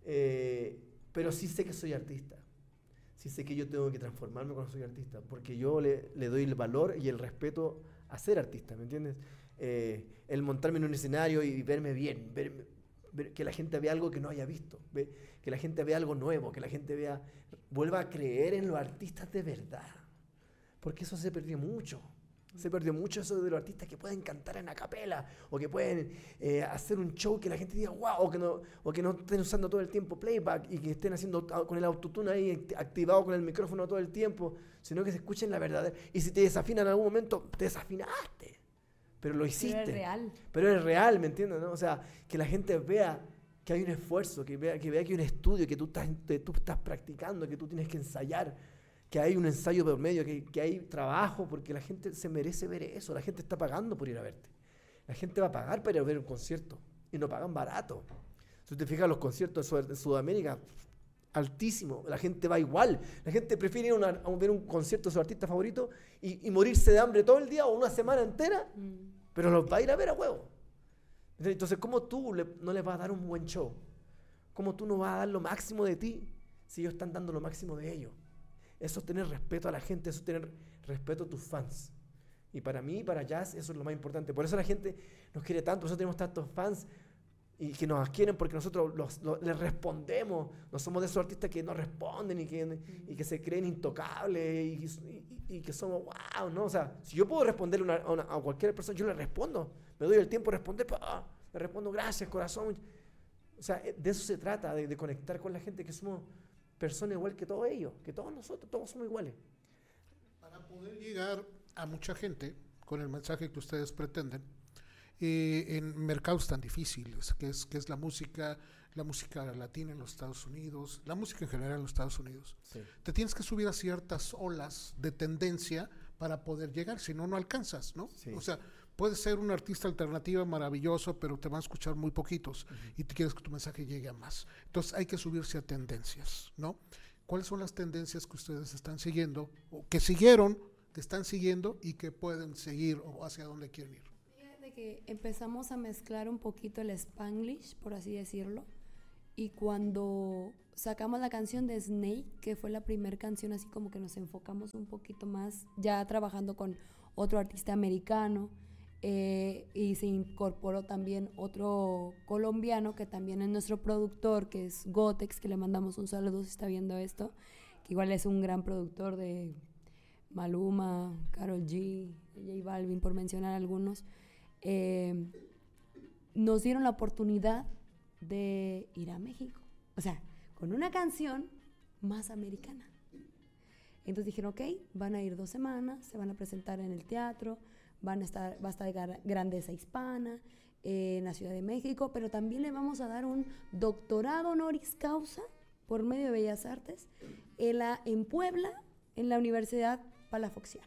eh, pero sí sé que soy artista. Sí sé que yo tengo que transformarme cuando soy artista, porque yo le, le doy el valor y el respeto a ser artista, ¿me entiendes? Eh, el montarme en un escenario y verme bien, verme, ver, que la gente vea algo que no haya visto, ve, que la gente vea algo nuevo, que la gente vea, vuelva a creer en los artistas de verdad. Porque eso se perdió mucho. Se perdió mucho eso de los artistas que pueden cantar en a capela o que pueden eh, hacer un show que la gente diga wow, o que, no, o que no estén usando todo el tiempo playback y que estén haciendo con el autotune ahí activado con el micrófono todo el tiempo, sino que se escuchen la verdad. Y si te desafinan en algún momento, te desafinaste. Pero lo hiciste. Pero es real. Pero es real, ¿me entiendes? ¿No? O sea, que la gente vea que hay un esfuerzo, que vea que, vea que hay un estudio, que tú estás, te, tú estás practicando, que tú tienes que ensayar, que hay un ensayo por medio, que, que hay trabajo, porque la gente se merece ver eso. La gente está pagando por ir a verte. La gente va a pagar para ir a ver un concierto y no pagan barato. Si te fijas, los conciertos de Sudamérica, altísimo. La gente va igual. La gente prefiere ir a, una, a ver un concierto de su artista favorito y, y morirse de hambre todo el día o una semana entera, mm. pero los va a ir a ver a huevo. Entonces, ¿cómo tú le, no les vas a dar un buen show? ¿Cómo tú no vas a dar lo máximo de ti si ellos están dando lo máximo de ellos? Eso es tener respeto a la gente, eso es tener respeto a tus fans. Y para mí, para Jazz, eso es lo más importante. Por eso la gente nos quiere tanto, por eso tenemos tantos fans y que nos quieren porque nosotros los, los, les respondemos. No somos de esos artistas que no responden y que, mm. y que se creen intocables y, y, y que somos wow, ¿no? O sea, si yo puedo responderle una, a, una, a cualquier persona, yo le respondo. Me doy el tiempo de responder, pero, ah, le respondo gracias, corazón. O sea, de eso se trata, de, de conectar con la gente, que somos personas igual que todos ellos, que todos nosotros, todos somos iguales. Para poder llegar a mucha gente con el mensaje que ustedes pretenden, eh, en mercados tan difíciles, que es, que es la música, la música latina en los Estados Unidos, la música en general en los Estados Unidos, sí. Te tienes que subir a ciertas olas de tendencia para poder llegar, si no, no alcanzas, ¿no? Sí. O sea, puedes ser un artista alternativo maravilloso, pero te van a escuchar muy poquitos uh-huh. y tú quieres que tu mensaje llegue a más. Entonces hay que subirse a tendencias, ¿no? ¿Cuáles son las tendencias que ustedes están siguiendo o que siguieron te están siguiendo y que pueden seguir o hacia dónde quieren ir? De que empezamos a mezclar un poquito el Spanglish, por así decirlo, y cuando sacamos la canción de Snake, que fue la primera canción así como que nos enfocamos un poquito más, ya trabajando con otro artista americano, eh, y se incorporó también otro colombiano que también es nuestro productor, que es Gotex, que le mandamos un saludo si está viendo esto, que igual es un gran productor de Maluma, Karol G, J Balvin, por mencionar algunos. Eh, nos dieron la oportunidad de ir a México, o sea, con una canción más americana. Entonces dijeron, ok, van a ir dos semanas, se van a presentar en el teatro, van a estar, va a estar Grandeza Hispana eh, en la Ciudad de México, pero también le vamos a dar un doctorado honoris causa por medio de Bellas Artes en, la, en Puebla, en la Universidad Palafoxiana.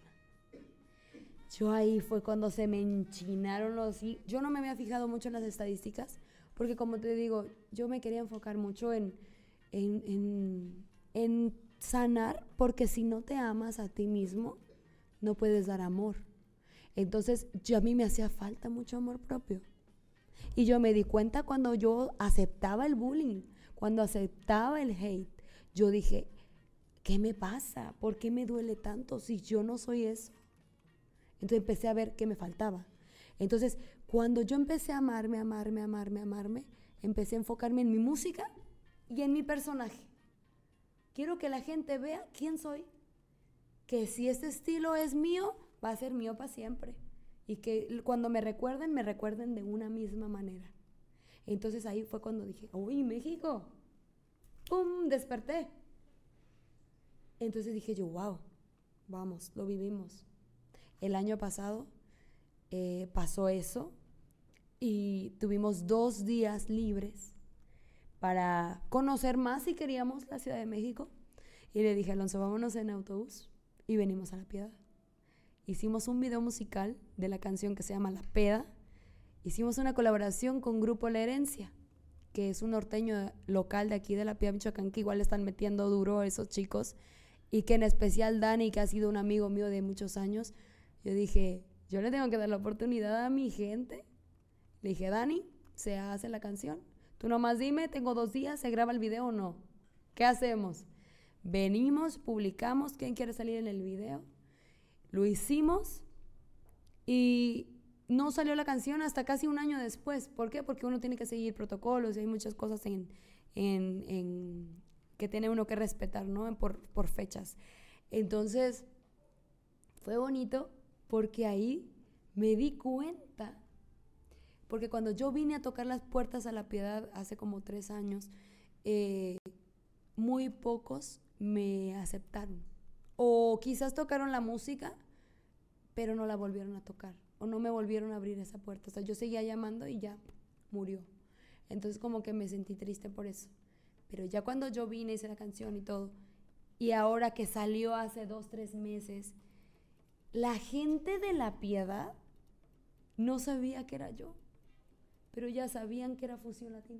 Yo ahí fue cuando se me enchinaron los... Yo no me había fijado mucho en las estadísticas, porque como te digo, yo me quería enfocar mucho en, en, en, en sanar, porque si no te amas a ti mismo, no puedes dar amor. Entonces, yo, a mí me hacía falta mucho amor propio. Y yo me di cuenta cuando yo aceptaba el bullying, cuando aceptaba el hate. Yo dije, ¿qué me pasa? ¿Por qué me duele tanto si yo no soy eso? Entonces empecé a ver qué me faltaba. Entonces, cuando yo empecé a amarme, amarme, amarme, amarme, empecé a enfocarme en mi música y en mi personaje. Quiero que la gente vea quién soy, que si este estilo es mío, va a ser mío para siempre. Y que cuando me recuerden, me recuerden de una misma manera. Entonces ahí fue cuando dije, uy, México, ¡pum!, desperté. Entonces dije yo, wow, vamos, lo vivimos. El año pasado eh, pasó eso y tuvimos dos días libres para conocer más si queríamos la Ciudad de México. Y le dije, Alonso, vámonos en autobús y venimos a La Piedad. Hicimos un video musical de la canción que se llama La Peda. Hicimos una colaboración con Grupo La Herencia, que es un norteño local de aquí de La Piedad, Michoacán, que igual están metiendo duro a esos chicos, y que en especial Dani, que ha sido un amigo mío de muchos años. Yo dije, yo le tengo que dar la oportunidad a mi gente. Le dije, Dani, se hace la canción. Tú nomás dime, tengo dos días, ¿se graba el video o no? ¿Qué hacemos? Venimos, publicamos, ¿quién quiere salir en el video? Lo hicimos y no salió la canción hasta casi un año después. ¿Por qué? Porque uno tiene que seguir protocolos y hay muchas cosas en, en, en que tiene uno que respetar, ¿no? Por, por fechas. Entonces, fue bonito porque ahí me di cuenta, porque cuando yo vine a tocar las puertas a La Piedad hace como tres años, eh, muy pocos me aceptaron. O quizás tocaron la música, pero no la volvieron a tocar. O no me volvieron a abrir esa puerta. O sea, yo seguía llamando y ya murió. Entonces como que me sentí triste por eso. Pero ya cuando yo vine, hice la canción y todo, y ahora que salió hace dos, tres meses, la gente de La Piedad no sabía que era yo, pero ya sabían que era Fusión Latina.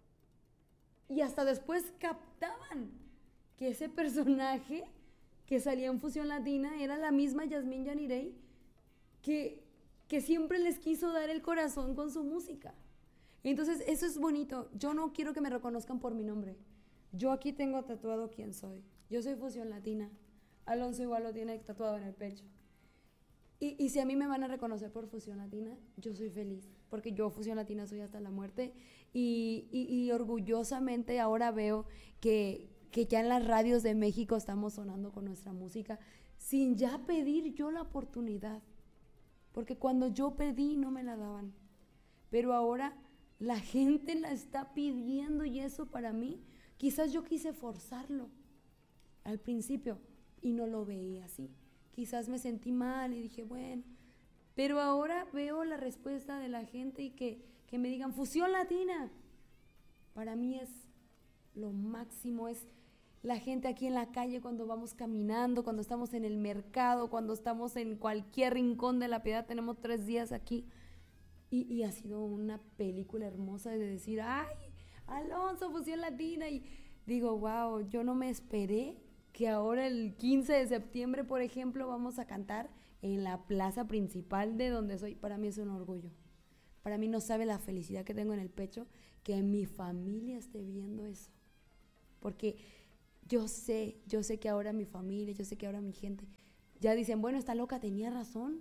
Y hasta después captaban que ese personaje que salía en Fusión Latina era la misma Yasmín Yanirey que, que siempre les quiso dar el corazón con su música. Entonces eso es bonito. Yo no quiero que me reconozcan por mi nombre. Yo aquí tengo tatuado quién soy. Yo soy Fusión Latina. Alonso igual lo tiene tatuado en el pecho. Y, y si a mí me van a reconocer por Fusión Latina, yo soy feliz, porque yo Fusión Latina soy hasta la muerte. Y, y, y orgullosamente ahora veo que, que ya en las radios de México estamos sonando con nuestra música sin ya pedir yo la oportunidad, porque cuando yo pedí no me la daban, pero ahora la gente la está pidiendo y eso para mí, quizás yo quise forzarlo al principio y no lo veía así. Quizás me sentí mal y dije, bueno, pero ahora veo la respuesta de la gente y que, que me digan Fusión Latina. Para mí es lo máximo, es la gente aquí en la calle cuando vamos caminando, cuando estamos en el mercado, cuando estamos en cualquier rincón de La Piedad, tenemos tres días aquí. Y, y ha sido una película hermosa de decir, ay, Alonso, Fusión Latina. Y digo, wow, yo no me esperé que ahora el quince de septiembre, por ejemplo, vamos a cantar en la plaza principal de donde soy. Para mí es un orgullo. Para mí no sabe la felicidad que tengo en el pecho que mi familia esté viendo eso. Porque yo sé, yo sé que ahora mi familia, yo sé que ahora mi gente ya dicen, bueno, esta loca tenía razón.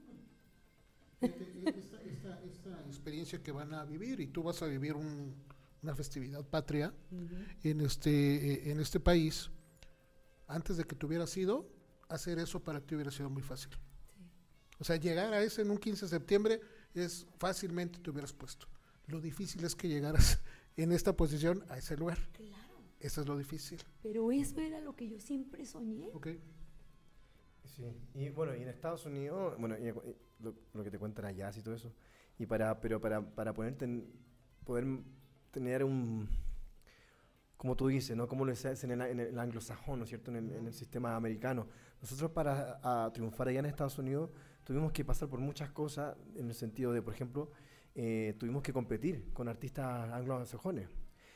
Esta, esta, esta experiencia que van a vivir, y tú vas a vivir un, una festividad patria uh-huh. en, este, en este país, antes de que tú hubieras ido, hacer eso para ti hubiera sido muy fácil. Sí. O sea, llegar a ese en un quince de septiembre es fácilmente te hubieras puesto. Lo difícil es que llegaras en esta posición a ese lugar. Claro. Eso es lo difícil. Pero eso era lo que yo siempre soñé. Okay. Sí, y bueno, y en Estados Unidos, bueno, y, y lo, lo que te cuentan allá y todo eso, y para, pero para, para poder, ten, poder tener un, como tú dices, ¿no? Como lo es en el, en el anglosajón, ¿no es cierto?, en el, en el sistema americano. Nosotros para a, triunfar allá en Estados Unidos tuvimos que pasar por muchas cosas, en el sentido de, por ejemplo, eh, tuvimos que competir con artistas anglosajones.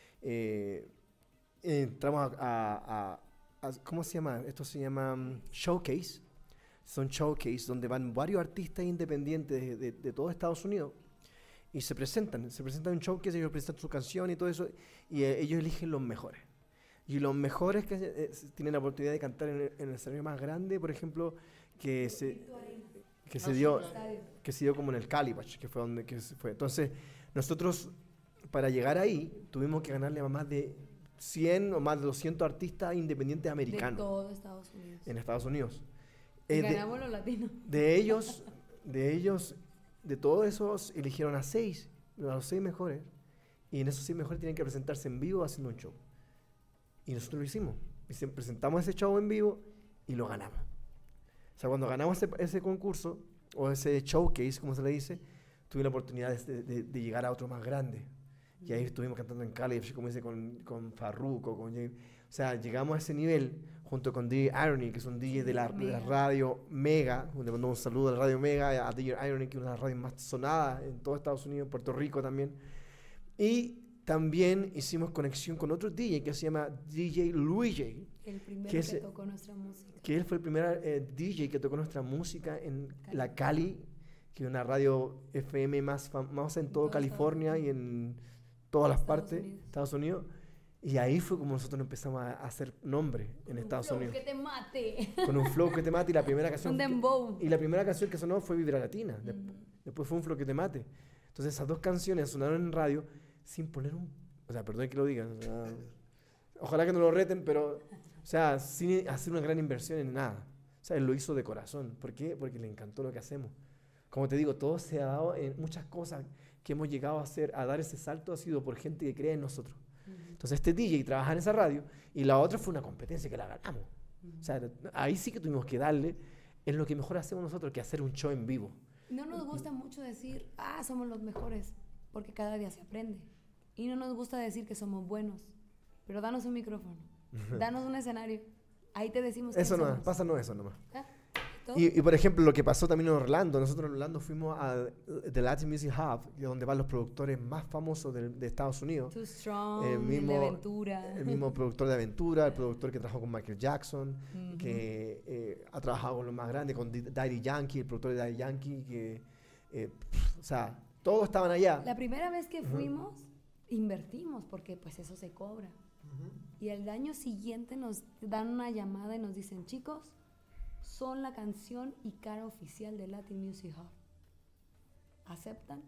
Eh, entramos a, a, a, a, ¿cómo se llama? Esto se llama um, showcase. Son showcase donde van varios artistas independientes de, de, de todo Estados Unidos y se presentan, se presentan en un showcase, ellos presentan su canción y todo eso, y eh, ellos eligen los mejores. Y los mejores que eh, tienen la oportunidad de cantar en el, en el escenario más grande, por ejemplo, que se, que se dio, que se dio como en el Calibash, que fue donde que se fue. Entonces, nosotros para llegar ahí tuvimos que ganarle a más de cien o más de doscientos artistas independientes americanos. De todo Estados Unidos. En Estados Unidos. Eh, Ganamos de, los latinos. De ellos, de ellos, de todos esos, eligieron a seis, a los seis mejores. Y en esos seis mejores tienen que presentarse en vivo haciendo un show. Y nosotros lo hicimos. Y presentamos ese show en vivo y lo ganamos. O sea, cuando ganamos ese, ese concurso, o ese showcase, como se le dice, tuve la oportunidad de, de, de llegar a otro más grande. Y ahí estuvimos cantando en Cali, como dice, con, con Farruko, con Jay. O sea, llegamos a ese nivel junto con D J Irony, que es un D J de la, de la radio Mega. Le mando un saludo a la radio Mega, a D J Irony, que es una de las radios más sonadas en todo Estados Unidos, en Puerto Rico también. Y también hicimos conexión con otro D J que se llama D J Luigi. El primero que, que es, tocó nuestra música. Que él fue el primer eh, D J que tocó nuestra música en Cali. La Cali, que es una radio F M más famosa en todo, todo California y en todas las Estados partes, Unidos. Estados Unidos. Y ahí fue como nosotros empezamos a hacer nombre en con Estados un Unidos. Flow que te mate. Con un flow que te mate. Y la primera canción. Un dembow. Que, y la primera canción que sonó fue Vibra Latina. Mm. Después, después fue un flow que te mate. Entonces esas dos canciones sonaron en radio sin poner un. O sea, perdón que lo diga. O sea, ojalá que no lo reten, pero. O sea, sin hacer una gran inversión en nada. O sea, él lo hizo de corazón. ¿Por qué? Porque le encantó lo que hacemos. Como te digo, todo se ha dado en muchas cosas que hemos llegado a hacer, a dar ese salto, ha sido por gente que cree en nosotros. Uh-huh. Entonces este D J trabaja en esa radio y la otra fue una competencia que la ganamos. Uh-huh. O sea, ahí sí que tuvimos que darle en lo que mejor hacemos nosotros, que hacer un show en vivo. No nos gusta mucho decir, ah, somos los mejores, porque cada día se aprende. Y no nos gusta decir que somos buenos, pero danos un micrófono, danos un escenario, ahí te decimos que eso somos. No, pásanos eso nomás. ¿Ah? Y, y por ejemplo, lo que pasó también en Orlando, nosotros en Orlando fuimos a The Latin Music Hub, donde van los productores más famosos de, de Estados Unidos. Too Strong, el mismo, el de Aventura. El mismo productor de Aventura, el productor que trabajó con Michael Jackson, uh-huh. que eh, ha trabajado con los más grandes, con Daddy Yankee, el productor de Daddy Yankee, que, eh, pff, o sea, todos estaban allá. La primera vez que fuimos, uh-huh. invertimos, porque pues eso se cobra. Uh-huh. Y el año siguiente nos dan una llamada y nos dicen, chicos, son la canción y cara oficial de Latin Music Hub. ¿Aceptan?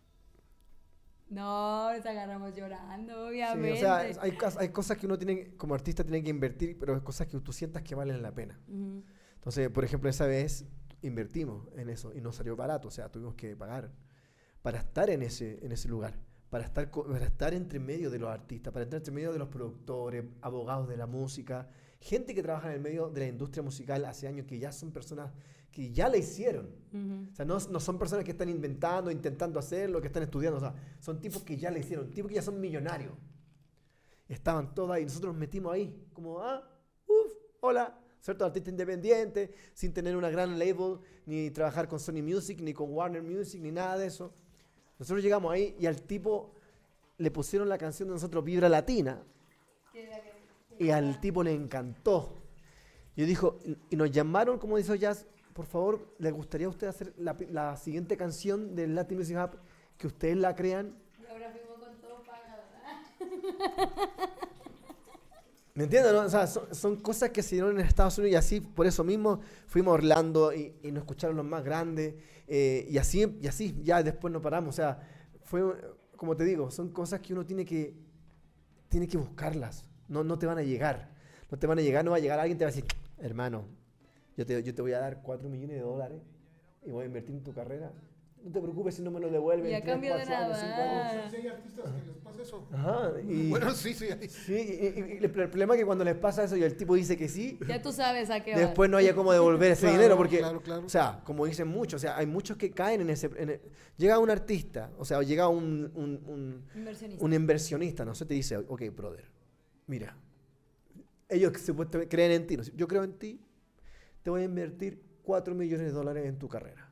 No, nos agarramos llorando, obviamente. Sí, o sea, hay, hay cosas que uno tiene, como artista tiene que invertir, pero hay cosas que tú sientas que valen la pena. Uh-huh. Entonces, por ejemplo, esa vez invertimos en eso y nos salió barato, o sea, tuvimos que pagar para estar en ese, en ese lugar, para estar, para estar entre medio de los artistas, para estar entre medio de los productores, abogados de la música, gente que trabaja en el medio de la industria musical hace años, que ya son personas que ya la hicieron. Uh-huh. O sea, no, no son personas que están inventando, intentando hacerlo, que están estudiando. O sea, son tipos que ya la hicieron, tipos que ya son millonarios. Estaban todos ahí. Nosotros nos metimos ahí, como, ah, uff, hola. ¿Cierto? Artista independiente, sin tener una gran label, ni trabajar con Sony Music, ni con Warner Music, ni nada de eso. Nosotros llegamos ahí y al tipo le pusieron la canción de nosotros, Vibra Latina. Y al tipo le encantó. Yo dijo, y nos llamaron, como dice Jazz, por favor, ¿les gustaría a usted hacer la, la siguiente canción del Latin Music Hub, que ustedes la crean? Y ahora fuimos con todo paga, ¿verdad? ¿Me entiendes? ¿No? O sea, son, son cosas que se dieron en Estados Unidos y así, por eso mismo, fuimos a Orlando y, y nos escucharon los más grandes eh, y así, y así, ya después no paramos. O sea, fue, como te digo, son cosas que uno tiene que, tiene que buscarlas. No, no te van a llegar. No te van a llegar, no va a llegar alguien y te va a decir, hermano, yo te, yo te voy a dar cuatro millones de dólares y voy a invertir en tu carrera. No te preocupes si no me lo devuelven. Y a cambio de nada. Años, sí, hay artistas que les pasa eso. Ajá. Y, bueno, sí, sí. sí y, y, y el problema es que cuando les pasa eso y el tipo dice que sí, ya tú sabes a qué vas. Después no haya cómo devolver ese claro, dinero. Porque, claro, claro. o sea, como dicen muchos, o sea, hay muchos que caen en ese... En el, llega un artista, o sea, llega un, un, un, inversionista. un inversionista, no sé, te dice, ok, brother, mira, ellos supuestamente creen en ti, ¿no? Yo creo en ti, te voy a invertir cuatro millones de dólares en tu carrera.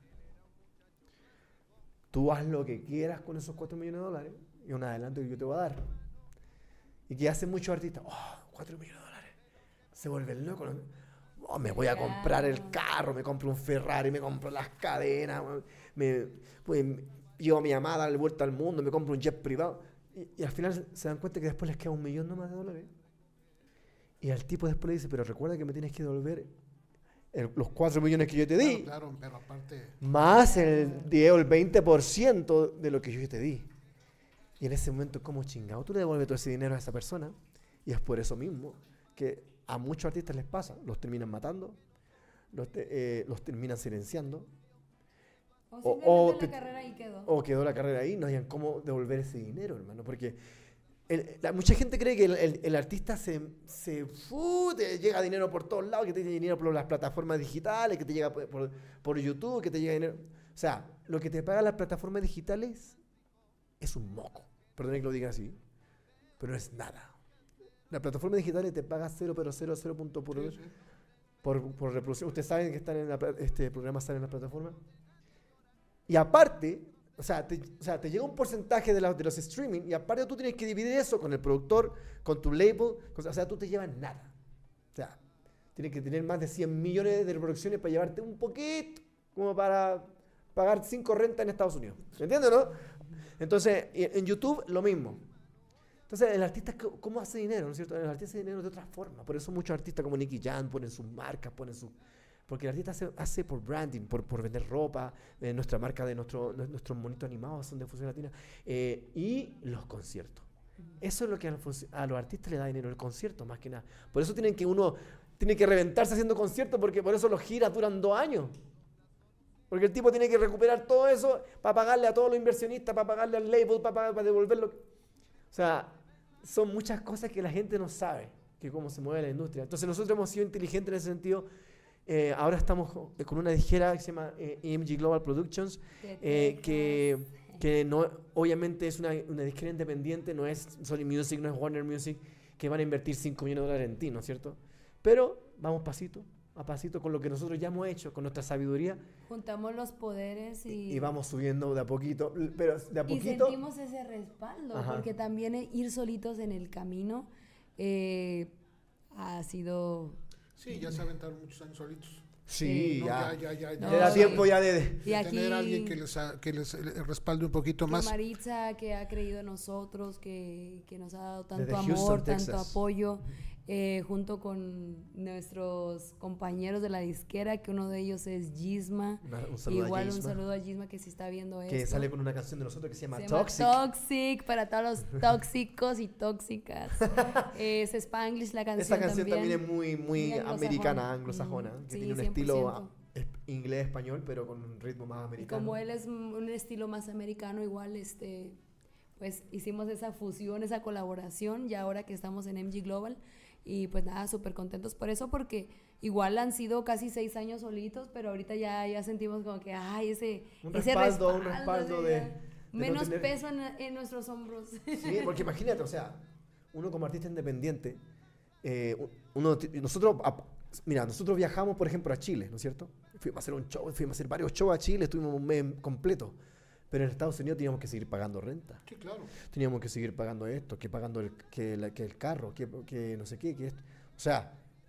Tú haz lo que quieras con esos cuatro millones de dólares y un adelanto que yo te voy a dar. Y que hacen muchos artistas, oh, cuatro millones de dólares. Se vuelven locos. Oh, me voy a comprar el carro, me compro un Ferrari, me compro las cadenas, me, pues, llevo a mi amada de vuelta al mundo, me compro un jet privado. Y, y al final se dan cuenta que después les queda un millón nomás de dólares. Y al tipo después le dice, pero recuerda que me tienes que devolver el, los cuatro millones que yo te di. Claro, claro, pero aparte... Más el diez o el veinte por ciento de lo que yo te di. Y en ese momento, ¿cómo chingado? Tú le devuelves todo ese dinero a esa persona. Y es por eso mismo que a muchos artistas les pasa. Los terminan matando, los, te, eh, los terminan silenciando. O simplemente o, o la te, carrera ahí quedó. O quedó la carrera ahí, no hayan cómo devolver ese dinero, hermano. Porque el, la, mucha gente cree que el, el, el artista se, se uh, te llega dinero por todos lados, que te llega dinero por las plataformas digitales, que te llega por, por, por YouTube, que te llega dinero. O sea, lo que te pagan las plataformas digitales es un moco. Perdón que lo diga así, pero no es nada. La plataforma digital te paga cero coma cero cero punto por, sí, sí. por, por reproducción. Ustedes saben que están en la, este programa están en la plataforma. Y aparte, o sea, te, o sea, te llega un porcentaje de, la, de los streaming y aparte tú tienes que dividir eso con el productor, con tu label. Con, o sea, tú te llevas nada. O sea, tienes que tener más de cien millones de reproducciones para llevarte un poquito, como para pagar cinco rentas en Estados Unidos. ¿Me entiendes, no? Entonces, en YouTube, lo mismo. Entonces, el artista, ¿cómo hace dinero? ¿No es cierto? El artista hace dinero de otra forma. Por eso muchos artistas como Nicky Jam ponen sus marcas, ponen sus... Porque el artista hace, hace por branding, por, por vender ropa, eh, nuestra marca de nuestro, nuestros monitos animados son de Fusión Latina, eh, y los conciertos. Eso es lo que a los, a los artistas le da dinero, el concierto, más que nada. Por eso tienen que uno, tiene que reventarse haciendo conciertos, porque por eso los giras duran dos años. Porque el tipo tiene que recuperar todo eso para pagarle a todos los inversionistas, para pagarle al label, para, pagar, para devolverlo. O sea, son muchas cosas que la gente no sabe, que cómo se mueve la industria. Entonces nosotros hemos sido inteligentes en ese sentido. Eh, ahora estamos con una disquera que se llama eh, E M G Global Productions, eh, que, que no, obviamente es una, una disquera independiente, no es Sony Music, no es Warner Music, que van a invertir cinco millones de dólares en ti, ¿no es cierto? Pero vamos pasito a pasito con lo que nosotros ya hemos hecho, con nuestra sabiduría. Juntamos los poderes y... Y vamos subiendo de a poquito, pero de a poquito... Y sentimos ese respaldo, Ajá. porque también ir solitos en el camino eh, ha sido... Sí, ya se aventaron muchos años solitos. Sí, no, ya. ya, ya, ya, no, ya. Era tiempo ya de, de, de aquí, tener a alguien que les, que les respalde un poquito más. Maritza, que ha creído en nosotros, que, que nos ha dado tanto amor, Houston, tanto Texas. apoyo. Eh, junto con nuestros compañeros de la disquera, que uno de ellos es Gisma. Un saludo Igual a Gisma. un saludo a Gisma que se está viendo esto. Que sale con una canción de nosotros que se llama se Toxic. Llama Toxic, para todos los tóxicos y tóxicas. Es Spanglish la canción. Esta canción también, también es muy, muy, muy americana, anglosajona, mm, que sí, tiene un cien por ciento. Estilo inglés-español, pero con un ritmo más americano. Y como él es un estilo más americano, igual este, pues hicimos esa fusión, esa colaboración, y ahora que estamos en M G Global. Y pues nada, súper contentos por eso, porque igual han sido casi seis años solitos, pero ahorita ya, ya sentimos como que, ay, ese, un ese respaldo, respaldo, un respaldo de, de menos no tener... peso en, en nuestros hombros. Sí, porque imagínate, o sea, uno como artista independiente, eh, uno, nosotros, mira, nosotros viajamos, por ejemplo, a Chile, ¿no es cierto? Fuimos a hacer un show, fuimos a hacer varios shows a Chile, estuvimos un mes completo. Pero en Estados Unidos teníamos que seguir pagando renta. Sí, claro. Teníamos que seguir pagando esto, que pagando el, que, la, que el carro, que, que no sé qué, que esto. O sea,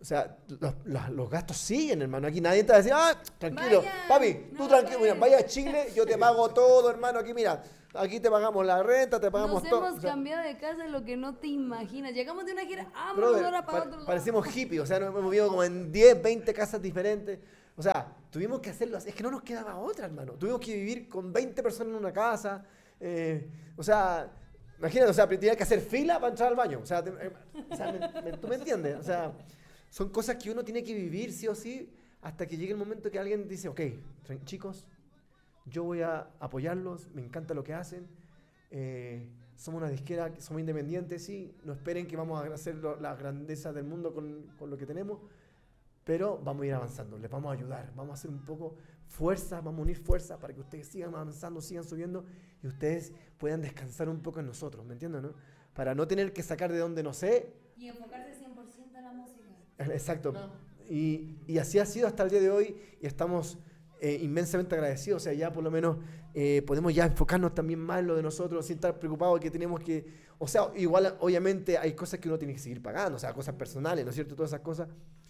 sea, los, los, los gastos siguen, hermano. Aquí nadie te va a decir, ah, tranquilo, Vaya, papi, tú no, tranquilo, mira, vaya. vaya a Chile, yo te pago todo, hermano, aquí mira, aquí te pagamos la renta, te pagamos Nos todo. hemos O sea, cambiado de casa lo que no te imaginas. Llegamos de una gira, vámonos brother, ahora para pa- otro lado. parecimos hippies, o sea, nos hemos movido como en diez, veinte casas diferentes. O sea, tuvimos que hacerlo así, es que no nos quedaba otra, hermano. Tuvimos que vivir con veinte personas en una casa, eh, o sea... Imagínate, o sea, tenía que hacer fila para entrar al baño. O sea, te- eh, o sea, me- me- ¿tú me entiendes? O sea, son cosas que uno tiene que vivir sí o sí hasta que llegue el momento que alguien dice, ok, tran- chicos, yo voy a apoyarlos, me encanta lo que hacen, eh, somos una disquera, somos independientes, sí, no esperen que vamos a hacer lo- la grandeza del mundo con, con lo que tenemos, pero vamos a ir avanzando, les vamos a ayudar, vamos a hacer un poco fuerza, vamos a unir fuerza para que ustedes sigan avanzando, sigan subiendo y ustedes puedan descansar un poco en nosotros, ¿me entienden, no? Para no tener que sacar de donde no sé. Y enfocarse cien por ciento en la música. Exacto. Claro. Y, y así ha sido hasta el día de hoy y estamos eh, inmensamente agradecidos. O sea, ya por lo menos eh, podemos ya enfocarnos también más en lo de nosotros sin estar preocupados que tenemos que... O sea, igual obviamente hay cosas que uno tiene que seguir pagando, o sea, cosas personales, ¿no es cierto? Todas esas cosas.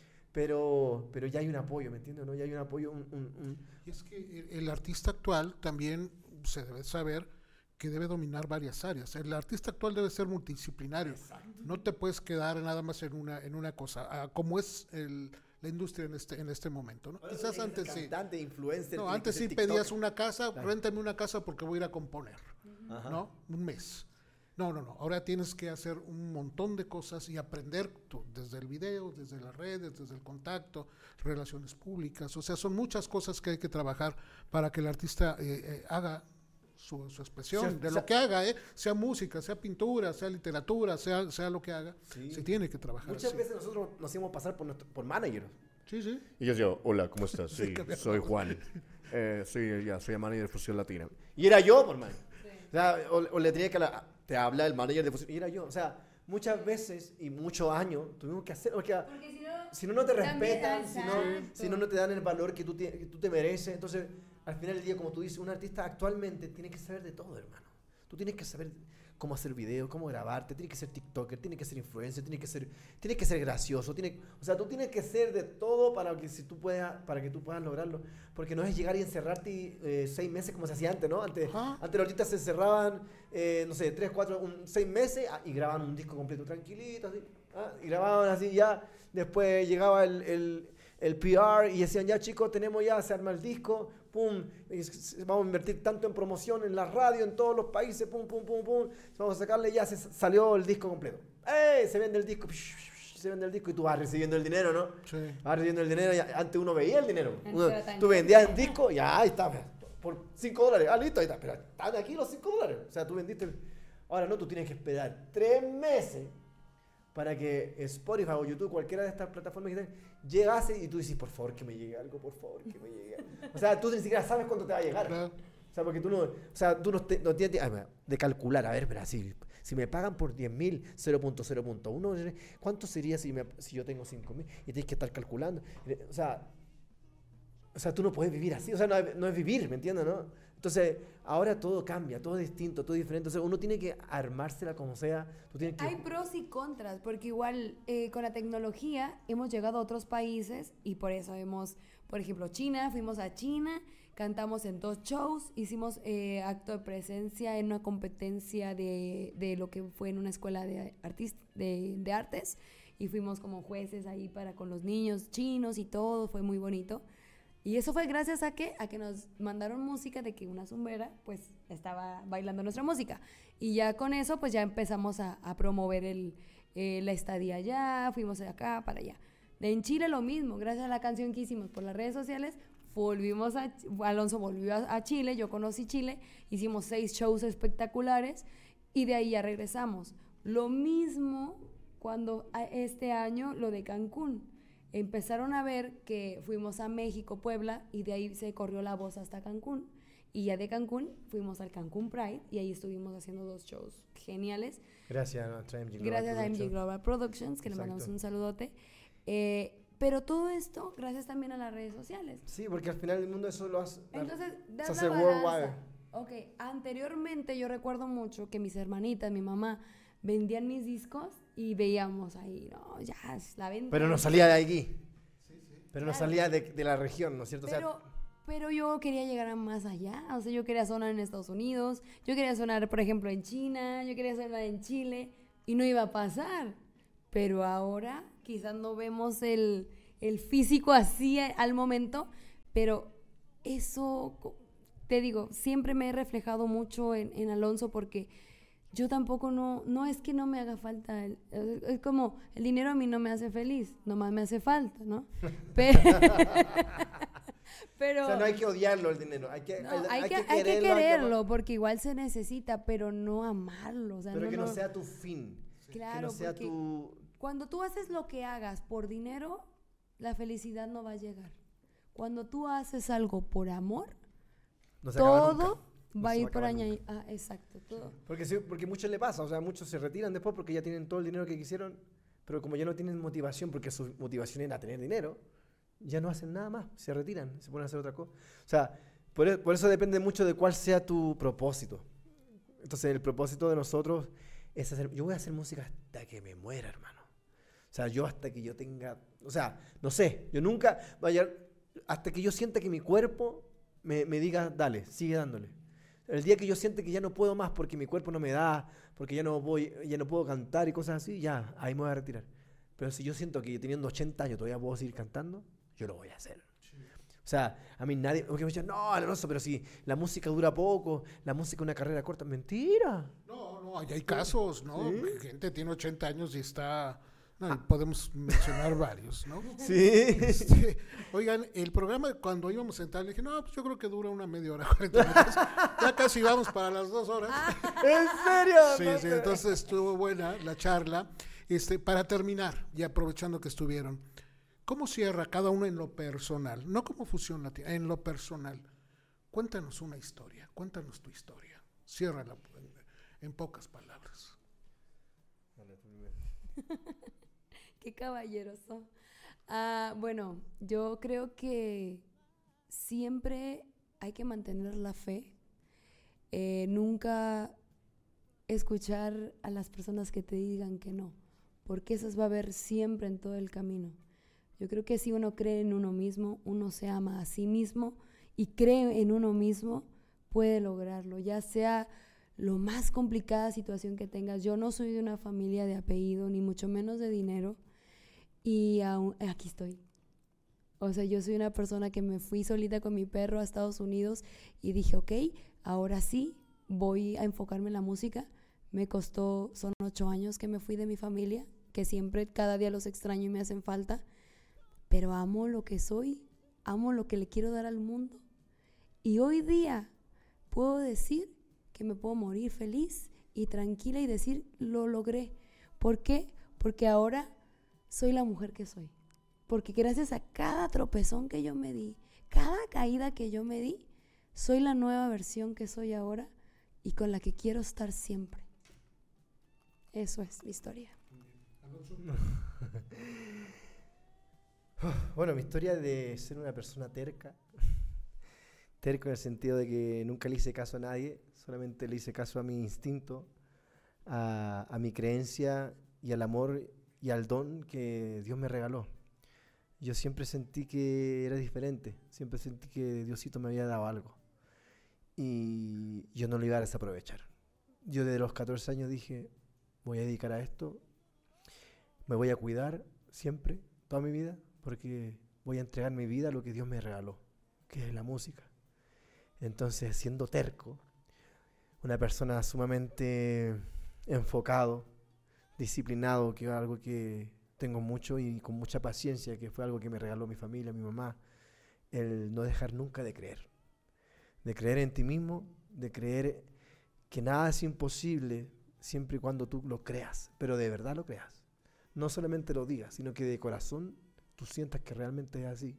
Pero, pero ya hay un apoyo, ¿me entiendes? ¿No? Ya hay un apoyo, un, un, un... Y es que el, el artista actual también se debe saber que debe dominar varias áreas. El artista actual debe ser multidisciplinario. Exacto. No te puedes quedar nada más en una en una cosa, ah, como es el, la industria en este en este momento, ¿no? Ahora Quizás tiene que ser antes sí. cantante, influencer, No, tiene antes que ser sí pedías tiktoker. una casa, Claro. réntame una casa porque voy a ir a componer, Ajá. ¿no? Un mes. No, no, no. Ahora tienes que hacer un montón de cosas y aprender tú, desde el video, desde las redes, desde el contacto, relaciones públicas. O sea, son muchas cosas que hay que trabajar para que el artista eh, eh, haga su, su expresión, Sí, de o sea- lo que haga, ¿eh? Sea música, sea pintura, sea literatura, sea, sea lo que haga, Sí. se tiene que trabajar Muchas así. veces nosotros nos hacemos pasar por, nuestro, por manager. Sí, sí. Y yo digo, hola, ¿cómo estás? Sí, cambiaron soy la voz. Juan. Eh, soy, ya, soy el manager de Fusión Latina. Y era yo, por mano. O, sea, o, o le tenía que hablar, te habla el manager de fusión, y era yo. O sea, muchas veces y muchos años tuvimos que hacer, porque Porque si no, si no, no te también- respetan, si no, exacto. si no, no te dan el valor que tú, te, que tú te mereces. Entonces, al final del día, como tú dices, un artista actualmente tiene que saber de todo, hermano. Tú tienes que saber cómo hacer videos, cómo grabarte, tienes que ser TikToker, tienes que ser influencer, tienes que ser, tienes que ser gracioso, tienes, o sea, tú tienes que ser de todo para que si tú puedas, para que tú puedas lograrlo, porque no es llegar y encerrarte eh, seis meses como se hacía antes, ¿no? Antes, Ajá. antes los artistas se encerraban, eh, no sé, tres, cuatro, un, seis meses ah, y grababan un disco completo tranquilito, así, ah, y grababan así ya, después llegaba el, el, el P R y decían, ya chicos, tenemos ya, se arma el disco, pum, y s- s- vamos a invertir tanto en promoción en la radio, en todos los países, pum, pum, pum, pum, vamos a sacarle, ya se s- salió el disco completo. ¡Ey! Se vende el disco, se vende el disco y tú vas recibiendo el dinero, ¿no? Sí. Vas recibiendo el dinero, y antes uno veía el dinero. Antes Uno- era tan tú caro. vendías el disco y ahí está, por cinco dólares, ah, listo, ahí está, pero están aquí los cinco dólares. O sea, tú vendiste, el- ahora no, tú tienes que esperar tres meses para que Spotify o YouTube, cualquiera de estas plataformas que estén, llegase y tú dices, por favor, que me llegue algo, por favor, que me llegue algo. O sea, tú ni siquiera sabes cuándo te va a llegar. Claro. O sea, porque tú no, o sea, tú no, te- no tienes ah, mira, de calcular, a ver, pero así, si me pagan por diez mil, cero punto cero punto uno, ¿cuánto sería si, me- si yo tengo cinco mil? Y tienes que estar calculando. O sea, o sea, tú no puedes vivir así, o sea, no es, no es vivir, ¿me entiendes, no? Entonces, ahora todo cambia, todo es distinto, todo es diferente. Entonces, uno tiene que armársela como sea. Tú tienes que... Hay pros y contras, porque igual eh, con la tecnología hemos llegado a otros países y por eso hemos, por ejemplo, China, fuimos a China, cantamos en dos shows, hicimos eh, acto de presencia en una competencia de, de lo que fue en una escuela de, artist de, de artes y fuimos como jueces ahí para con los niños chinos y todo, fue muy bonito. Y eso fue gracias a que, a que nos mandaron música de que una zumbera pues estaba bailando nuestra música. Y ya con eso pues ya empezamos a, a promover el, eh, la estadía allá, fuimos de acá para allá. En Chile lo mismo, gracias a la canción que hicimos por las redes sociales, volvimos a, Alonso volvió a, a Chile, yo conocí Chile, hicimos seis shows espectaculares y de ahí ya regresamos. Lo mismo cuando a este año lo de Cancún. Empezaron a ver que fuimos a México, Puebla, y de ahí se corrió la voz hasta Cancún. Y ya de Cancún fuimos al Cancún Pride y ahí estuvimos haciendo dos shows geniales. Gracias a nuestra M G Global Gracias a M G Productions. Global Productions, que le Exacto. mandamos un saludote. Eh, pero todo esto gracias también a las redes sociales. Sí, porque al final del mundo eso lo hace... Entonces, das se la hace balanza. worldwide. Ok, anteriormente yo recuerdo mucho que mis hermanitas, mi mamá, vendían mis discos y veíamos ahí, no, ya, es la venta. Pero no salía de aquí. Pero no Claro. salía de, de la región, ¿no es cierto? O sea, Pero, pero yo quería llegar a más allá, o sea, yo quería sonar en Estados Unidos, yo quería sonar, por ejemplo, en China, yo quería sonar en Chile, y no iba a pasar. Pero ahora quizás no vemos el, el físico así a- al momento, pero eso, co- te digo, siempre me he reflejado mucho en, en Alonso porque yo tampoco no, no es que no me haga falta, el- es, es como el dinero a mí no me hace feliz, nomás me hace falta, ¿no? Pero, pero o sea, no hay que odiarlo el dinero, hay que, no, el- hay, que, hay que quererlo, hay que quererlo, amar, porque igual se necesita, pero no amarlo, o sea, pero no, que no no- sea tu fin, que claro, no sea porque tu... cuando tú haces lo que hagas por dinero, la felicidad no va a llegar. Cuando tú haces algo por amor, No se acaba todo nunca, no va a se ir a por acabar añadir. nunca. Ah, exacto, todo. Porque, sí, porque muchos le pasa, o sea, muchos se retiran después porque ya tienen todo el dinero que quisieron, pero como ya no tienen motivación, porque su motivación era tener dinero, ya no hacen nada más, se retiran, se ponen a hacer otra cosa. O sea, por, e- por eso depende mucho de cuál sea tu propósito. Entonces, el propósito de nosotros es hacer, yo voy a hacer música hasta que me muera, hermano. O sea, yo hasta que yo tenga, o sea, no sé, yo nunca, vaya, hasta que yo sienta que mi cuerpo me, me diga, dale, sigue dándole. El día que yo siente que ya no puedo más porque mi cuerpo no me da, porque ya no voy, ya no puedo cantar y cosas así, ya, ahí me voy a retirar. Pero si yo siento que teniendo ochenta años todavía puedo seguir cantando, yo lo voy a hacer. O sea, a mí nadie, porque me dicen, no, Alonso, pero si la música dura poco, la música es una carrera corta. Mentira. No, no, hay, hay casos, ¿no? Sí. Gente tiene ochenta años y está... No, y podemos mencionar varios, ¿no? Sí. Este, oigan, el programa cuando íbamos a entrar, le dije, no, pues yo creo que dura una media hora, cuarenta minutos. Ya casi vamos para las dos horas. ¿En serio? Sí, No sí, te- entonces estuvo buena la charla. Este, para terminar, y aprovechando que estuvieron, ¿cómo cierra cada uno en lo personal? No como Fusión Latina, en lo personal. Cuéntanos una historia, cuéntanos tu historia. Ciérrala en, en pocas palabras. Qué caballeroso. Ah, bueno, yo creo que siempre hay que mantener la fe. Eh, nunca escuchar a las personas que te digan que no, porque esas va a haber siempre en todo el camino. Yo creo que si uno cree en uno mismo, uno se ama a sí mismo y cree en uno mismo, puede lograrlo, ya sea lo más complicada situación que tengas. Yo no soy de una familia de apellido, ni mucho menos de dinero, y aún, aquí estoy. O sea, yo soy una persona que me fui solita con mi perro a Estados Unidos y dije, ok, ahora sí, voy a enfocarme en la música. Me costó, son ocho años que me fui de mi familia, que siempre cada día los extraño y me hacen falta, pero amo lo que soy, amo lo que le quiero dar al mundo. Y hoy día puedo decir que me puedo morir feliz y tranquila y decir, lo logré. ¿Por qué? Porque ahora soy la mujer que soy. Porque gracias a cada tropezón que yo me di, cada caída que yo me di, soy la nueva versión que soy ahora y con la que quiero estar siempre. Eso es mi historia. Bueno, mi historia de ser una persona terca, terco en el sentido de que nunca le hice caso a nadie, solamente le hice caso a mi instinto, a, a mi creencia y al amor y al don que Dios me regaló. Yo siempre sentí que era diferente, siempre sentí que Diosito me había dado algo y yo no lo iba a desaprovechar. Yo desde los catorce años dije, voy a dedicar a esto, me voy a cuidar siempre, toda mi vida, porque voy a entregar mi vida a lo que Dios me regaló, que es la música. Entonces, siendo terco, una persona sumamente enfocado, disciplinado, que es algo que tengo mucho y con mucha paciencia, que fue algo que me regaló mi familia, mi mamá, el no dejar nunca de creer, de creer en ti mismo, de creer que nada es imposible siempre y cuando tú lo creas, pero de verdad lo creas. No solamente lo digas, sino que de corazón tú sientas que realmente es así.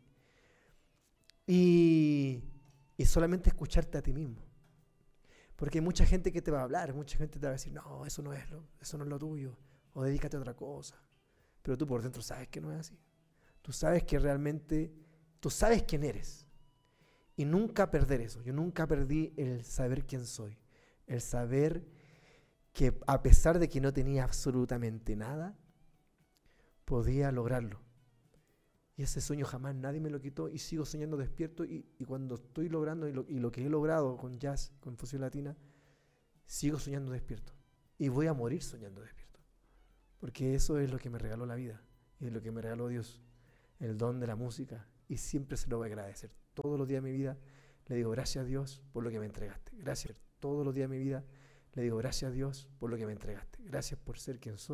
Y, y solamente escucharte a ti mismo. Porque hay mucha gente que te va a hablar, mucha gente te va a decir, no, eso no es lo, eso no es lo tuyo, o dedícate a otra cosa. Pero tú por dentro sabes que no es así. Tú sabes que realmente, tú sabes quién eres. Y nunca perder eso. Yo nunca perdí el saber quién soy. El saber que a pesar de que no tenía absolutamente nada, podía lograrlo. Y ese sueño jamás nadie me lo quitó y sigo soñando despierto y, y cuando estoy logrando y lo, y lo que he logrado con jazz, con fusión latina, sigo soñando despierto. Y voy a morir soñando despierto. Porque eso es lo que me regaló la vida y es lo que me regaló Dios, el don de la música. Y siempre se lo voy a agradecer. Todos los días de mi vida le digo gracias a Dios por lo que me entregaste. Gracias. Todos los días de mi vida le digo gracias a Dios por lo que me entregaste. Gracias por ser quien soy.